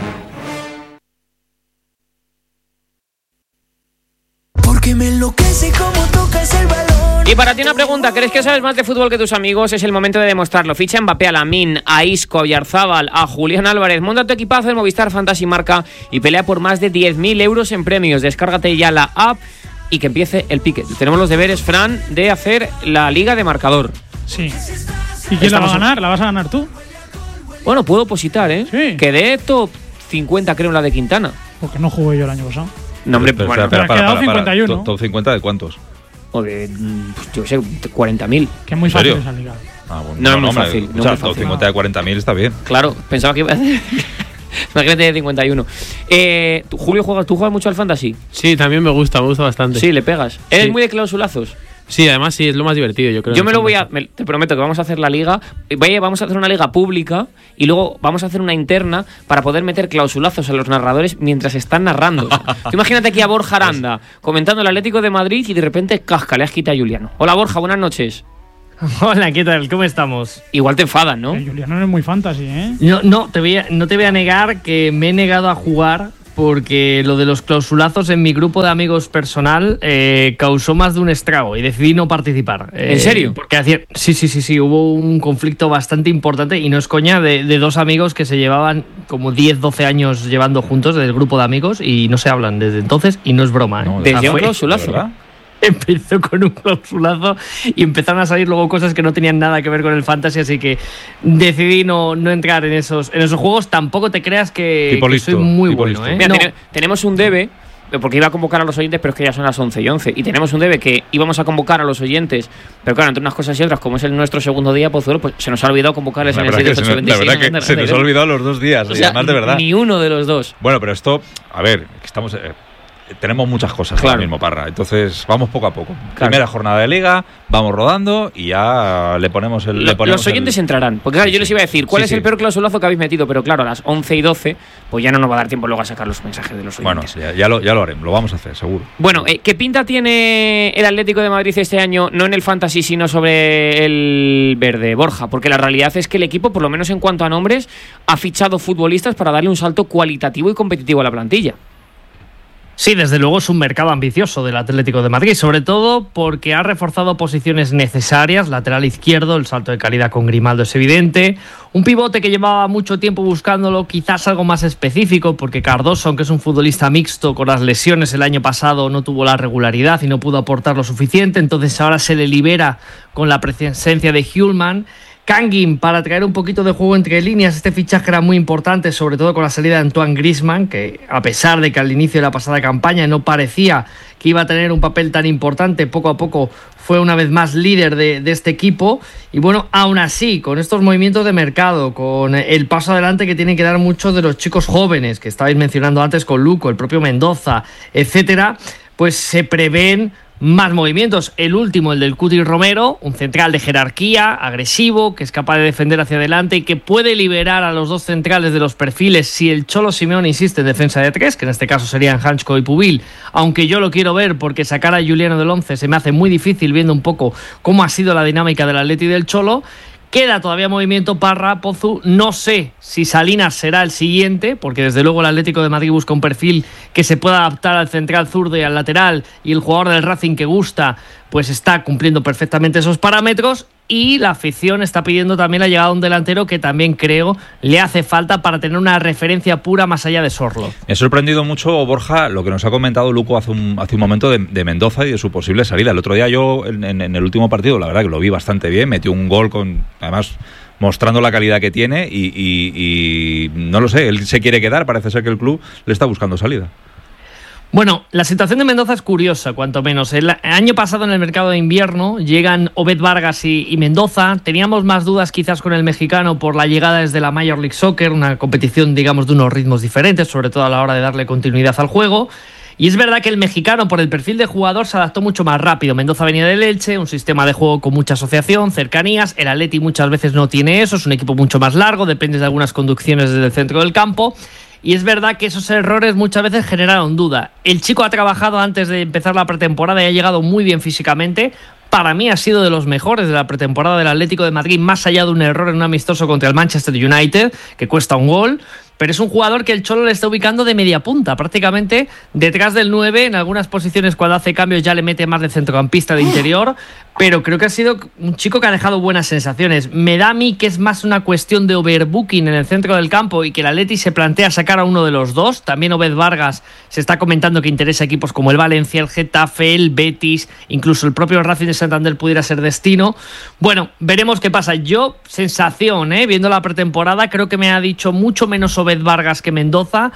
Speaker 14: Porque me enloquece como tocas el balón.
Speaker 2: Y para ti una pregunta, ¿crees que sabes más de fútbol que tus amigos? Es el momento de demostrarlo. Ficha Mbappé, a Lamine, a Isco, a Oyarzabal, a Julián Álvarez. Monta tu equipazo en Movistar Fantasy Marca y pelea por más de diez mil euros en premios. Descárgate ya la app y que empiece el pique. Tenemos los deberes, Fran, de hacer la liga de marcador.
Speaker 4: Sí. ¿Y quién la va a ganar? ¿La vas a ganar tú?
Speaker 2: Bueno, puedo opositar, ¿eh?
Speaker 4: Sí.
Speaker 2: Quedé top cincuenta, creo, en la de Quintana.
Speaker 4: Porque no jugué yo el año pasado.
Speaker 2: No, hombre,
Speaker 1: pero,
Speaker 2: bueno,
Speaker 1: espera, espera,
Speaker 4: me ha quedado
Speaker 1: para, para, para.
Speaker 4: cincuenta y uno.
Speaker 1: ¿Top cincuenta de cuántos?
Speaker 2: O de, pues, yo sé, cuarenta mil.
Speaker 4: Que es muy
Speaker 1: ¿En
Speaker 4: fácil
Speaker 1: serio?
Speaker 4: esa liga.
Speaker 1: Ah, bueno,
Speaker 2: No, es muy
Speaker 1: hombre,
Speaker 2: fácil,
Speaker 1: o
Speaker 2: no
Speaker 1: sea,
Speaker 2: es muy
Speaker 1: top
Speaker 2: fácil.
Speaker 1: cincuenta de cuarenta mil está bien.
Speaker 2: Claro, pensaba que iba a hacer. Imagínate de cincuenta y uno. Eh, ¿tú, Julio, juegas, ¿tú juegas mucho al fantasy?
Speaker 6: Sí, también me gusta, me gusta bastante.
Speaker 2: Sí, le pegas. ¿Eres
Speaker 6: Sí.
Speaker 2: muy de clausulazos?
Speaker 6: Sí, además sí, es lo más divertido, yo creo.
Speaker 2: Yo me lo voy a... me- te prometo que vamos a hacer la liga. eh, Vaya, vamos a hacer una liga pública y luego vamos a hacer una interna para poder meter clausulazos a los narradores mientras están narrando. O sea, tú imagínate aquí a Borja Aranda comentando el Atlético de Madrid y de repente, casca, le has quitado a Juliano. Hola Borja, buenas noches.
Speaker 18: Hola, ¿qué tal? ¿Cómo estamos?
Speaker 2: Igual te enfadan, ¿no?
Speaker 4: Eh, Juliano no es muy fantasy, ¿eh?
Speaker 18: No, no, te voy a, no te voy a negar que me he negado a jugar porque lo de los clausulazos en mi grupo de amigos personal eh, causó más de un estrago y decidí no participar. Eh,
Speaker 2: ¿En serio?
Speaker 18: Porque hacía, sí, sí, sí, sí, hubo un conflicto bastante importante y no es coña de, de dos amigos que se llevaban como diez, doce años llevando juntos del grupo de amigos y no se hablan desde entonces y no es broma. ¿eh?
Speaker 1: No,
Speaker 18: O sea,
Speaker 2: Desde un
Speaker 18: fue-
Speaker 2: clausulazo.
Speaker 1: ¿De verdad?
Speaker 18: Empezó con un clausulazo y empezaron a salir luego cosas que no tenían nada que ver con el fantasy, así que decidí no, no entrar en esos, en esos juegos. Tampoco te creas que,
Speaker 1: Tipo
Speaker 18: que
Speaker 1: listo,
Speaker 18: soy muy
Speaker 1: tipo
Speaker 18: bueno.
Speaker 1: listo.
Speaker 18: ¿eh?
Speaker 2: Mira,
Speaker 18: No.
Speaker 2: tene- tenemos un debe, porque iba a convocar a los oyentes, pero es que ya son las once y once. Y tenemos un debe que íbamos a convocar a los oyentes, pero claro, entre unas cosas y otras, como es el nuestro segundo día, Pozuelo, pues se nos ha olvidado convocarles
Speaker 1: La
Speaker 2: en el
Speaker 1: verdad
Speaker 2: seis
Speaker 1: que
Speaker 2: ocho
Speaker 1: se nos- la
Speaker 2: veintiséis.
Speaker 1: verdad que se nos ha olvidado los dos días,
Speaker 2: O
Speaker 1: y
Speaker 2: sea,
Speaker 1: además de verdad.
Speaker 2: Ni uno de los dos.
Speaker 1: Bueno, pero esto, a ver, estamos... eh, tenemos muchas cosas
Speaker 2: Claro.
Speaker 1: ahora mismo, Parra. Entonces, vamos poco a poco.
Speaker 2: Claro.
Speaker 1: Primera jornada de liga, vamos rodando y ya le ponemos el...
Speaker 2: Lo-
Speaker 1: le ponemos
Speaker 2: los oyentes
Speaker 1: el-
Speaker 2: entrarán. Porque claro, yo les iba a decir, ¿cuál
Speaker 1: Sí,
Speaker 2: es
Speaker 1: sí.
Speaker 2: el peor clausulazo que habéis metido? Pero claro, a las once y doce, pues ya no nos va a dar tiempo luego a sacar los mensajes de los
Speaker 1: Bueno,
Speaker 2: oyentes.
Speaker 1: ya, ya lo, ya lo haremos, lo vamos a hacer, seguro.
Speaker 2: Bueno, eh, ¿qué pinta tiene el Atlético de Madrid este año, no en el fantasy, sino sobre el verde, Borja? Porque la realidad es que el equipo, por lo menos en cuanto a nombres, ha fichado futbolistas para darle un salto cualitativo y competitivo a la plantilla.
Speaker 18: Sí, desde luego es un mercado ambicioso del Atlético de Madrid, sobre todo porque ha reforzado posiciones necesarias, lateral izquierdo, el salto de calidad con Grimaldo es evidente, un pivote que llevaba mucho tiempo buscándolo, quizás algo más específico, porque Cardoso, aunque es un futbolista mixto, con las lesiones el año pasado no tuvo la regularidad y no pudo aportar lo suficiente, entonces ahora se le libera con la presencia de Hjulman. Kangin para traer un poquito de juego entre líneas. Este fichaje era muy importante, sobre todo con la salida de Antoine Griezmann, que a pesar de que al inicio de la pasada campaña no parecía que iba a tener un papel tan importante, poco a poco fue una vez más líder de, de este equipo. Y bueno, aún así, con estos movimientos de mercado, con el paso adelante que tienen que dar muchos de los chicos jóvenes que estabais mencionando antes con Luco, el propio Mendoza, etcétera, pues se prevén más movimientos. El último, el del Cuti Romero, un central de jerarquía, agresivo, que es capaz de defender hacia adelante y que puede liberar a los dos centrales de los perfiles si el Cholo Simeone insiste en defensa de tres, que en este caso serían Hanchko y Pubil, aunque yo lo quiero ver porque sacar a Juliano del once se me hace muy difícil viendo un poco cómo ha sido la dinámica del Atleti y del Cholo. Queda todavía movimiento Parra, Pozu. No sé si Salinas será el siguiente, porque desde luego el Atlético de Madrid busca un perfil que se pueda adaptar al central zurdo y al lateral, y el jugador del Racing que gusta, pues está cumpliendo perfectamente esos parámetros. Y la afición está pidiendo también la llegada de un delantero que también creo le hace falta para tener una referencia pura más allá de Sorlo.
Speaker 1: Me ha sorprendido mucho, Borja, lo que nos ha comentado Luco hace un, hace un momento de, de Mendoza y de su posible salida. El otro día yo, en, en, en el último partido, la verdad que lo vi bastante bien, metió un gol con, además, mostrando la calidad que tiene y, y, y no lo sé, él se quiere quedar, parece ser que el club le está buscando salida.
Speaker 18: Bueno, la situación de Mendoza es curiosa, cuanto menos. El año pasado en el mercado de invierno llegan Obed Vargas y, y Mendoza. Teníamos más dudas quizás con el mexicano por la llegada desde la Major League Soccer, una competición, digamos, de unos ritmos diferentes, sobre todo a la hora de darle continuidad al juego. Y es verdad que el mexicano, por el perfil de jugador, se adaptó mucho más rápido. Mendoza venía del Elche, un sistema de juego con mucha asociación, cercanías. El Atleti muchas veces no tiene eso, es un equipo mucho más largo, depende de algunas conducciones desde el centro del campo. Y es verdad que esos errores muchas veces generaron duda. El chico ha trabajado antes de empezar la pretemporada y ha llegado muy bien físicamente. Para mí ha sido de los mejores de la pretemporada del Atlético de Madrid, más allá de un error en un amistoso contra el Manchester United, que cuesta un gol. Pero es un jugador que el Cholo le está ubicando de media punta, prácticamente detrás del nueve. En algunas posiciones, cuando hace cambios, ya le mete más de centrocampista de interior. Pero creo que ha sido un chico que ha dejado buenas sensaciones. Me da a mí que es más una cuestión de overbooking en el centro del campo y que el Atleti se plantea sacar a uno de los dos. También Obed Vargas se está comentando que interesa equipos como el Valencia, el Getafe, el Betis, incluso el propio Racing de Santander pudiera ser destino. Bueno, veremos qué pasa. Yo, sensación, ¿eh? viendo la pretemporada, creo que me ha dicho mucho menos Obed Vargas que Mendoza.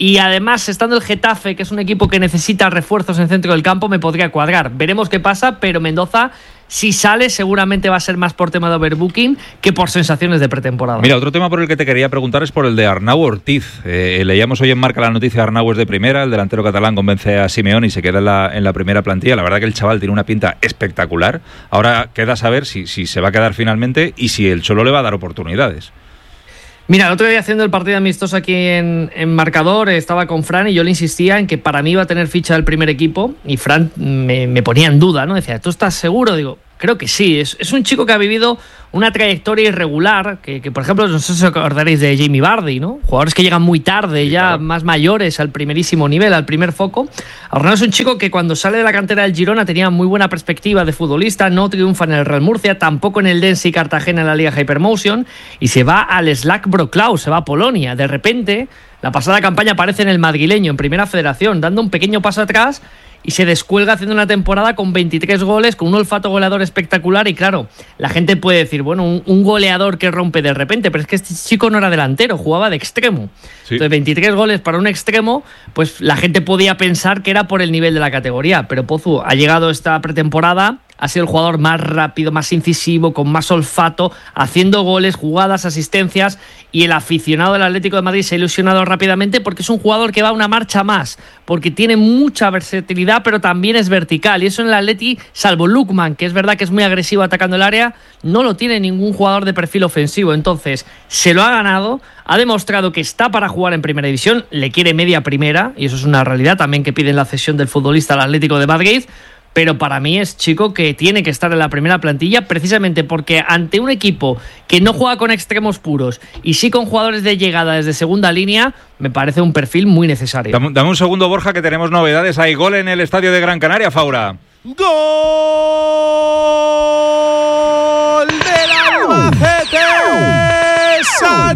Speaker 18: Y además, estando el Getafe, que es un equipo que necesita refuerzos en el centro del campo, me podría cuadrar. Veremos qué pasa, pero Mendoza, si sale, seguramente va a ser más por tema de overbooking que por sensaciones de pretemporada.
Speaker 1: Mira, otro tema por el que te quería preguntar es por el de Arnau Ortiz. Eh, leíamos hoy en Marca la noticia de Arnau es de primera, el delantero catalán convence a Simeone y se queda en la, en la primera plantilla. La verdad que el chaval tiene una pinta espectacular. Ahora queda saber si, si se va a quedar finalmente y si el Cholo le va a dar oportunidades.
Speaker 18: Mira, el otro día haciendo el partido amistoso aquí en, en Marcador, estaba con Fran y yo le insistía en que para mí iba a tener ficha del primer equipo y Fran me, me ponía en duda, ¿no? Decía, ¿tú estás seguro? Digo, creo que sí. Es, es un chico que ha vivido una trayectoria irregular, que, que por ejemplo, no sé si os acordaréis de Jamie Vardy, ¿no? Jugadores que llegan muy tarde, ya claro, más mayores, al primerísimo nivel, al primer foco. Arnau es un chico que cuando sale de la cantera del Girona tenía muy buena perspectiva de futbolista, no triunfa en el Real Murcia, tampoco en el Densi Cartagena en la Liga Hypermotion, y se va al Slack Wrocław, se va a Polonia. De repente, la pasada campaña aparece en el madrileño, en Primera Federación, dando un pequeño paso atrás y se descuelga haciendo una temporada con veintitrés goles, con un olfato goleador espectacular. Y claro, la gente puede decir, bueno, un, un goleador que rompe de repente, pero es que este chico no era delantero, jugaba de extremo. Sí. Entonces, veintitrés goles para un extremo, pues la gente podía pensar que era por el nivel de la categoría. Pero Pozu ha llegado esta pretemporada, ha sido el jugador más rápido, más incisivo, con más olfato, haciendo goles, jugadas, asistencias, y el aficionado del Atlético de Madrid se ha ilusionado rápidamente porque es un jugador que va a una marcha más, porque tiene mucha versatilidad, pero también es vertical, y eso en el Atleti, salvo Lookman, que es verdad que es muy agresivo atacando el área, no lo tiene ningún jugador de perfil ofensivo. Entonces, se lo ha ganado, ha demostrado que está para jugar en primera división, le quiere media primera, y eso es una realidad también que piden la cesión del futbolista al Atlético de Madrid. Pero para mí es chico que tiene que estar en la primera plantilla, precisamente porque ante un equipo que no juega con extremos puros y sí con jugadores de llegada desde segunda línea, me parece un perfil muy necesario.
Speaker 1: Dame, dame un segundo, Borja, que tenemos novedades. Hay gol en el estadio de Gran Canaria, Faura.
Speaker 5: ¡Gol del Albacete! ¡San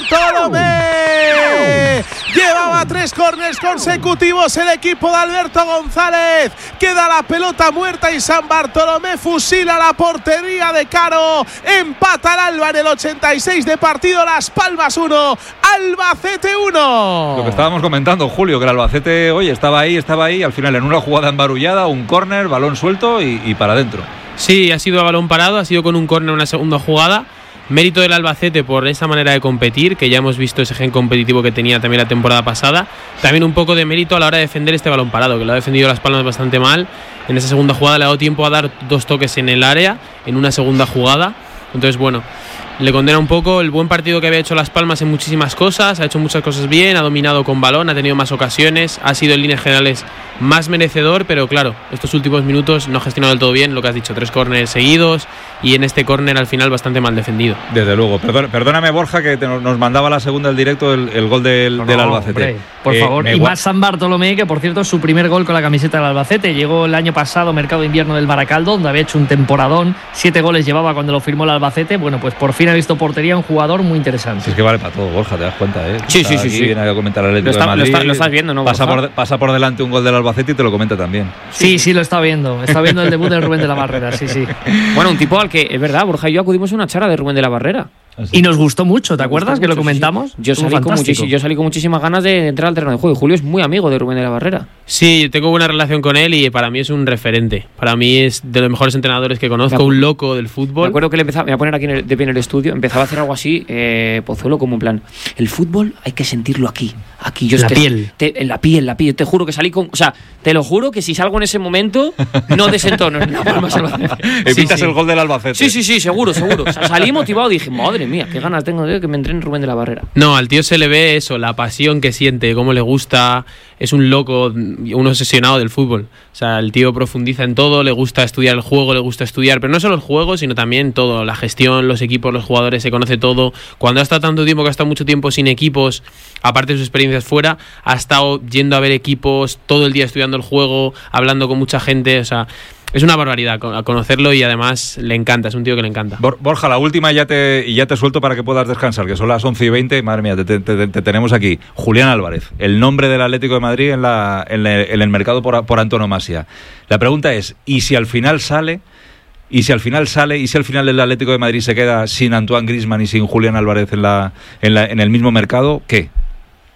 Speaker 5: Bartolomé! Llevaba tres córners consecutivos el equipo de Alberto González. Queda la pelota muerta y San Bartolomé fusila la portería de Caro. Empata el Alba en el ochenta y seis de partido. Las Palmas uno, Albacete uno.
Speaker 1: Lo que estábamos comentando, Julio, que el Albacete hoy estaba ahí, estaba ahí. Al final en una jugada embarullada, un córner, balón suelto y, y para adentro.
Speaker 6: Sí, ha sido a balón parado, ha sido con un córner una segunda jugada. Mérito del Albacete por esa manera de competir, que ya hemos visto ese gen competitivo que tenía también la temporada pasada. También un poco de mérito a la hora de defender este balón parado, que lo ha defendido Las Palmas bastante mal. En esa segunda jugada le ha dado tiempo a dar dos toques en el área, en una segunda jugada. Entonces, bueno, le condena un poco el buen partido que había hecho Las Palmas en muchísimas cosas. Ha hecho muchas cosas bien, ha dominado con balón, ha tenido más ocasiones, ha sido en líneas generales más merecedor, pero claro, estos últimos minutos no ha gestionado del todo bien, lo que has dicho, tres córneres seguidos y en este córner al final bastante mal defendido.
Speaker 1: Desde luego. Perdón, perdóname, Borja, que te, nos mandaba la segunda del directo el, el gol del, no, del Albacete.
Speaker 18: Hombre, por eh, favor, y más San Bartolomé, que por cierto es su primer gol con la camiseta del Albacete. Llegó el año pasado, mercado de invierno del Baracaldo, donde había hecho un temporadón, siete goles llevaba cuando lo firmó el Albacete. Bueno, pues por fin ha visto portería, un jugador muy interesante.
Speaker 1: Sí, es que vale para todo, Borja, te das cuenta, ¿eh?
Speaker 2: Sí, sí, sí, sí.
Speaker 1: Viene a comentar el Atlético
Speaker 2: está,
Speaker 1: de Madrid.
Speaker 2: Lo, está, lo estás viendo, ¿no?
Speaker 1: Pasa por, pasa por delante un gol del Albacete y te lo comenta también.
Speaker 18: Sí, sí, lo está viendo. Está viendo el debut de Rubén de la Barrera, sí, sí.
Speaker 2: Bueno, un tipo al que, es verdad, Borja y yo acudimos a una charla de Rubén de la Barrera.
Speaker 18: Así. Y nos gustó mucho, ¿te acuerdas que lo comentamos?
Speaker 2: Sí, sí. Yo, salí con yo salí con muchísimas ganas de entrar al terreno de juego. Y Julio es muy amigo de Rubén de la Barrera.
Speaker 6: Sí, tengo buena relación con él y para mí es un referente. Para mí es de los mejores entrenadores que conozco, un loco del fútbol.
Speaker 2: Me acuerdo que le empezaba, me voy a poner aquí en el, de pie en el estudio, empezaba a hacer algo así, eh, Pozuelo, como en plan, el fútbol hay que sentirlo aquí, aquí. Yo
Speaker 18: la
Speaker 2: te,
Speaker 18: piel.
Speaker 2: Te, en la piel, la piel. Te juro que salí con, o sea, te lo juro que si salgo en ese momento, no desentono. La Palma Albacete.
Speaker 1: Evitas sí, sí. el gol del Albacete.
Speaker 2: Sí, sí, sí, seguro, seguro. O sea, salí motivado y dije, madre mía, qué ganas tengo de que me entrene Rubén de la Barrera.
Speaker 6: No, al tío se le ve eso, la pasión que siente, cómo le gusta, es un loco, un obsesionado del fútbol. O sea, el tío profundiza en todo, le gusta estudiar el juego, le gusta estudiar, pero no solo el juego, sino también todo, la gestión, los equipos, los jugadores, se conoce todo. Cuando ha estado tanto tiempo, que ha estado mucho tiempo sin equipos, aparte de sus experiencias fuera, ha estado yendo a ver equipos, todo el día estudiando el juego, hablando con mucha gente, o sea... Es una barbaridad conocerlo y además le encanta, es un tío que le encanta.
Speaker 1: Borja, la última y ya te, y ya te suelto para que puedas descansar, que son las once y veinte. Madre mía, te, te, te, te tenemos aquí. Julián Álvarez, el nombre del Atlético de Madrid en, la, en, la, en el mercado por, por antonomasia. La pregunta es, ¿y si al final sale? ¿Y si al final sale? ¿Y si al final el Atlético de Madrid se queda sin Antoine Griezmann y sin Julián Álvarez en, la, en, la, en el mismo mercado? ¿Qué?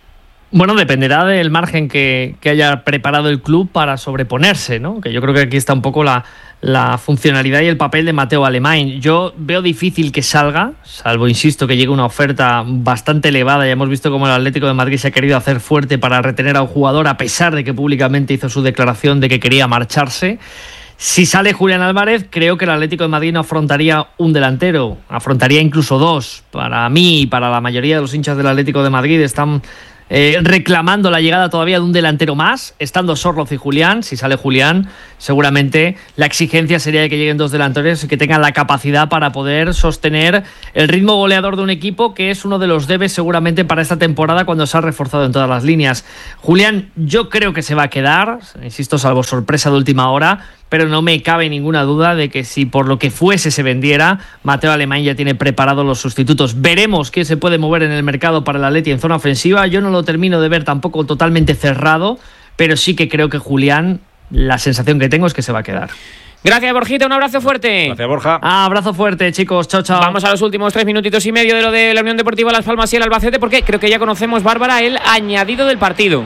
Speaker 18: Bueno, dependerá del margen que, que haya preparado el club para sobreponerse, ¿no? Que yo creo que aquí está un poco la, la funcionalidad y el papel de Mateu Alemany. Yo veo difícil que salga, salvo, insisto, que llegue una oferta bastante elevada. Ya hemos visto cómo el Atlético de Madrid se ha querido hacer fuerte para retener a un jugador, a pesar de que públicamente hizo su declaración de que quería marcharse. Si sale Julián Álvarez, creo que el Atlético de Madrid no afrontaría un delantero, afrontaría incluso dos. Para mí y para la mayoría de los hinchas del Atlético de Madrid están Eh, reclamando la llegada todavía de un delantero más, estando Sorloz y Julián. Si sale Julián, seguramente la exigencia sería de que lleguen dos delanteros y que tengan la capacidad para poder sostener el ritmo goleador de un equipo, que es uno de los debes seguramente para esta temporada, cuando se ha reforzado en todas las líneas. Julián, yo creo que se va a quedar, insisto, salvo sorpresa de última hora, pero no me cabe ninguna duda de que si por lo que fuese se vendiera, Mateu Alemany ya tiene preparados los sustitutos. Veremos quién se puede mover en el mercado para el Atleti en zona ofensiva. Yo no lo termino de ver tampoco totalmente cerrado, pero sí que creo que Julián, la sensación que tengo es que se va a quedar.
Speaker 2: Gracias, Borjita, un abrazo fuerte.
Speaker 1: Gracias, Borja.
Speaker 18: Ah, abrazo fuerte, chicos, chao, chao.
Speaker 2: Vamos a los últimos tres minutitos y medio de lo de la Unión Deportiva Las Palmas y el Albacete, porque creo que ya conocemos, Bárbara, el añadido del partido.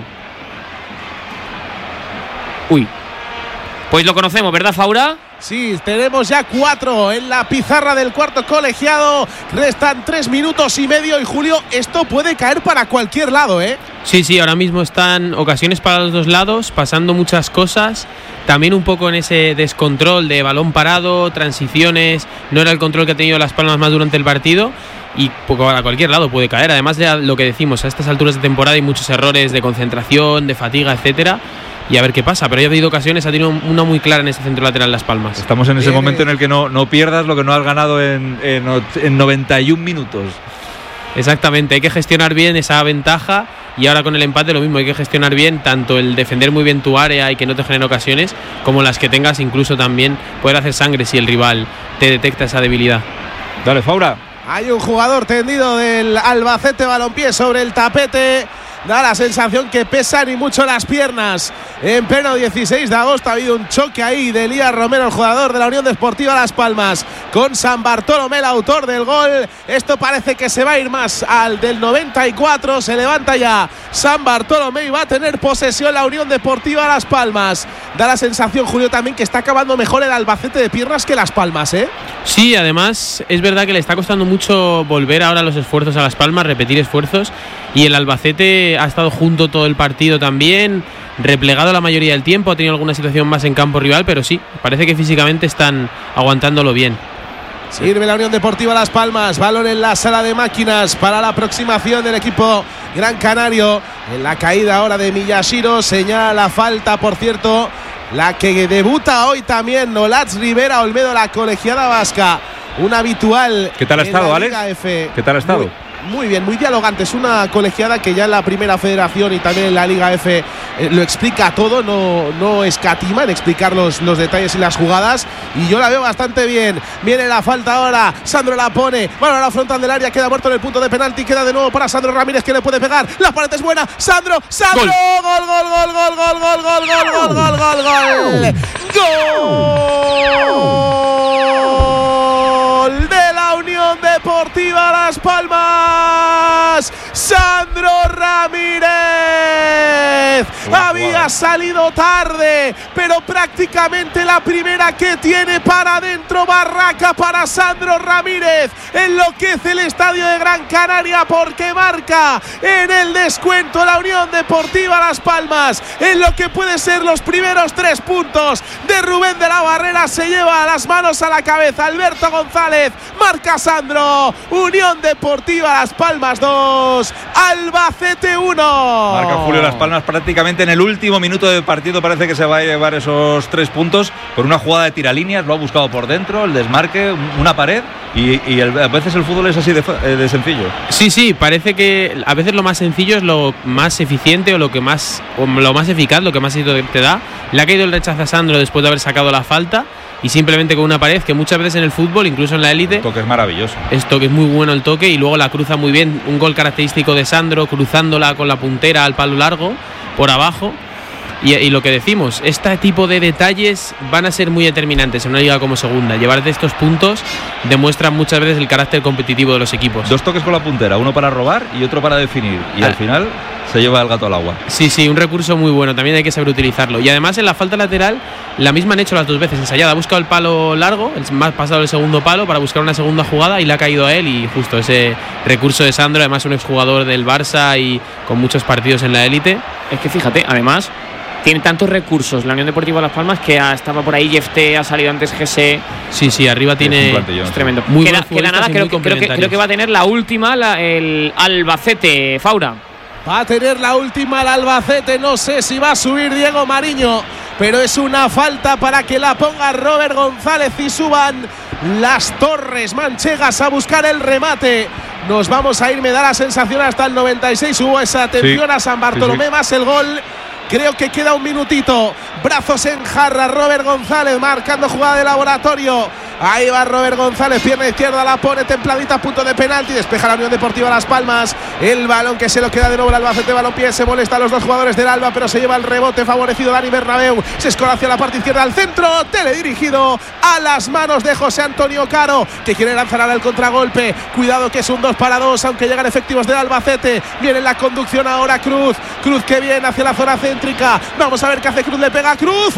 Speaker 2: Uy. Pues lo conocemos, ¿verdad, Faura?
Speaker 5: Sí, tenemos ya cuatro en la pizarra del cuarto colegiado. Restan tres minutos y medio y, Julio, esto puede caer para cualquier lado, ¿eh?
Speaker 6: Sí, sí, ahora mismo están ocasiones para los dos lados, pasando muchas cosas. También un poco en ese descontrol de balón parado, transiciones. No era el control que ha tenido Las Palmas más durante el partido. Y poco a cualquier lado puede caer. Además de lo que decimos, a estas alturas de temporada hay muchos errores de concentración, de fatiga, etcétera. Y a ver qué pasa, pero ya ha habido ocasiones, ha tenido una muy clara en ese centro lateral Las Palmas.
Speaker 1: Estamos en ese Bien, momento en el que no, no pierdas lo que no has ganado en, en, en noventa y un minutos.
Speaker 6: Exactamente, hay que gestionar bien esa ventaja, y ahora con el empate lo mismo, hay que gestionar bien tanto el defender muy bien tu área y que no te generen ocasiones, como las que tengas, incluso también poder hacer sangre si el rival te detecta esa debilidad.
Speaker 1: Dale, Faura.
Speaker 5: Hay un jugador tendido del Albacete Balompié sobre el tapete. Da la sensación que pesan y mucho las piernas. En pleno dieciséis de agosto ha habido un choque ahí de Elías Romero, el jugador de la Unión Deportiva Las Palmas, con San Bartolomé, el autor del gol. Esto parece que se va a ir más al del noventa y cuatro. Se levanta ya San Bartolomé y va a tener posesión la Unión Deportiva Las Palmas. Da la sensación, Julio, también que está acabando mejor el Albacete de piernas que Las Palmas, ¿eh?
Speaker 6: Sí, además es verdad que le está costando mucho volver ahora los esfuerzos a Las Palmas, repetir esfuerzos, y el Albacete ha estado junto todo el partido también, replegado la mayoría del tiempo, ha tenido alguna situación más en campo rival, pero sí, parece que físicamente están aguantándolo bien.
Speaker 5: Sirve la Unión Deportiva Las Palmas, balón en la sala de máquinas para la aproximación del equipo gran canario. En la caída ahora de Miyashiro, señala la falta, por cierto, la que debuta hoy también Nolatz Rivera Olmedo, la colegiada vasca, un habitual.
Speaker 1: ¿Qué tal ha estado, Alex? ¿Qué tal ha estado?
Speaker 5: Muy, muy bien, muy dialogante. Es una colegiada que ya en la primera federación y también en la Liga F eh, lo explica todo, no, no escatima en explicar los, los detalles y las jugadas, y yo la veo bastante bien. Viene la falta ahora, Sandro la pone, bueno, a la frontal del área, queda muerto en el punto de penalti, queda de nuevo para Sandro Ramírez, que le puede pegar, la pared es buena, Sandro, Sandro, gol, gol, gol, gol, gol, gol, gol, gol, gol, gol, gol, gol, gol de la Unión Deportiva Las Palmas. Sandro Ramírez había salido tarde, pero prácticamente la primera que tiene para adentro. Barraca para Sandro Ramírez. Enloquece el estadio de Gran Canaria porque marca en el descuento la Unión Deportiva Las Palmas. En lo que puede ser los primeros tres puntos de Rubén de la Barrera, se lleva las manos a la cabeza Alberto González. Marca Sandro. Unión Deportiva Las Palmas dos, Albacete uno.
Speaker 1: Marca Julio Las Palmas prácticamente en el último minuto de partido. Parece que se va a llevar esos tres puntos con una jugada de tiralíneas. Lo ha buscado por dentro, el desmarque, una pared, y, y el, a veces el fútbol es así de, de sencillo.
Speaker 6: Sí, sí, parece que a veces lo más sencillo es lo más eficiente o lo que más o lo más eficaz, lo que más éxito te da. Le ha caído el rechazo a Sandro después de haber sacado la falta, y simplemente con una pared, que muchas veces en el fútbol, incluso en la élite,
Speaker 1: el toque es maravilloso.
Speaker 6: Esto que es muy bueno el toque, y luego la cruza muy bien. Un gol característico de Sandro, cruzándola con la puntera al palo largo por abajo. Y, y lo que decimos, este tipo de detalles van a ser muy determinantes en una liga como segunda. Llevarte estos puntos demuestra muchas veces el carácter competitivo de los equipos.
Speaker 1: Dos toques con la puntera, uno para robar y otro para definir. Y ah. al final se lleva el gato al agua.
Speaker 6: Sí, sí, un recurso muy bueno, también hay que saber utilizarlo. Y además en la falta lateral, la misma han hecho las dos veces ensayada. Ha buscado el palo largo, ha pasado el segundo palo para buscar una segunda jugada y le ha caído a él. Y justo ese recurso de Sandro, además un exjugador del Barça y con muchos partidos en la élite.
Speaker 2: Es que fíjate, además tiene tantos recursos la Unión Deportiva Las Palmas que estaba por ahí Jefté, ha salido antes G S.
Speaker 6: Sí, sí, arriba tiene.
Speaker 2: Es tremendo. Muy queda, queda nada, creo, creo, que, creo que va a tener la última, la, el Albacete, Faura.
Speaker 5: Va a tener la última el Albacete, no sé si va a subir Diego Mariño, pero es una falta para que la ponga Robert González y suban las Torres Manchegas a buscar el remate. Nos vamos a ir, me da la sensación, hasta el noventa y seis. Hubo esa atención sí, a San Bartolomé, sí, sí. más el gol. Creo que queda un minutito. Brazos en jarra, Robert González marcando jugada de laboratorio. Ahí va Robert González, pierna izquierda, la pone templadita a punto de penalti. Despeja la Unión Deportiva Las Palmas. El balón que se lo queda de nuevo el Albacete, balompié. Se molesta a los dos jugadores del Alba, pero se lleva el rebote favorecido Dani Bernabéu. Se escola hacia la parte izquierda al centro. Teledirigido a las manos de José Antonio Caro, que quiere lanzar ahora el contragolpe. Cuidado que es un dos para dos, aunque llegan efectivos del Albacete. Viene la conducción ahora Cruz. Cruz que viene hacia la zona céntrica. Vamos a ver qué hace Cruz. Le pega a Cruz.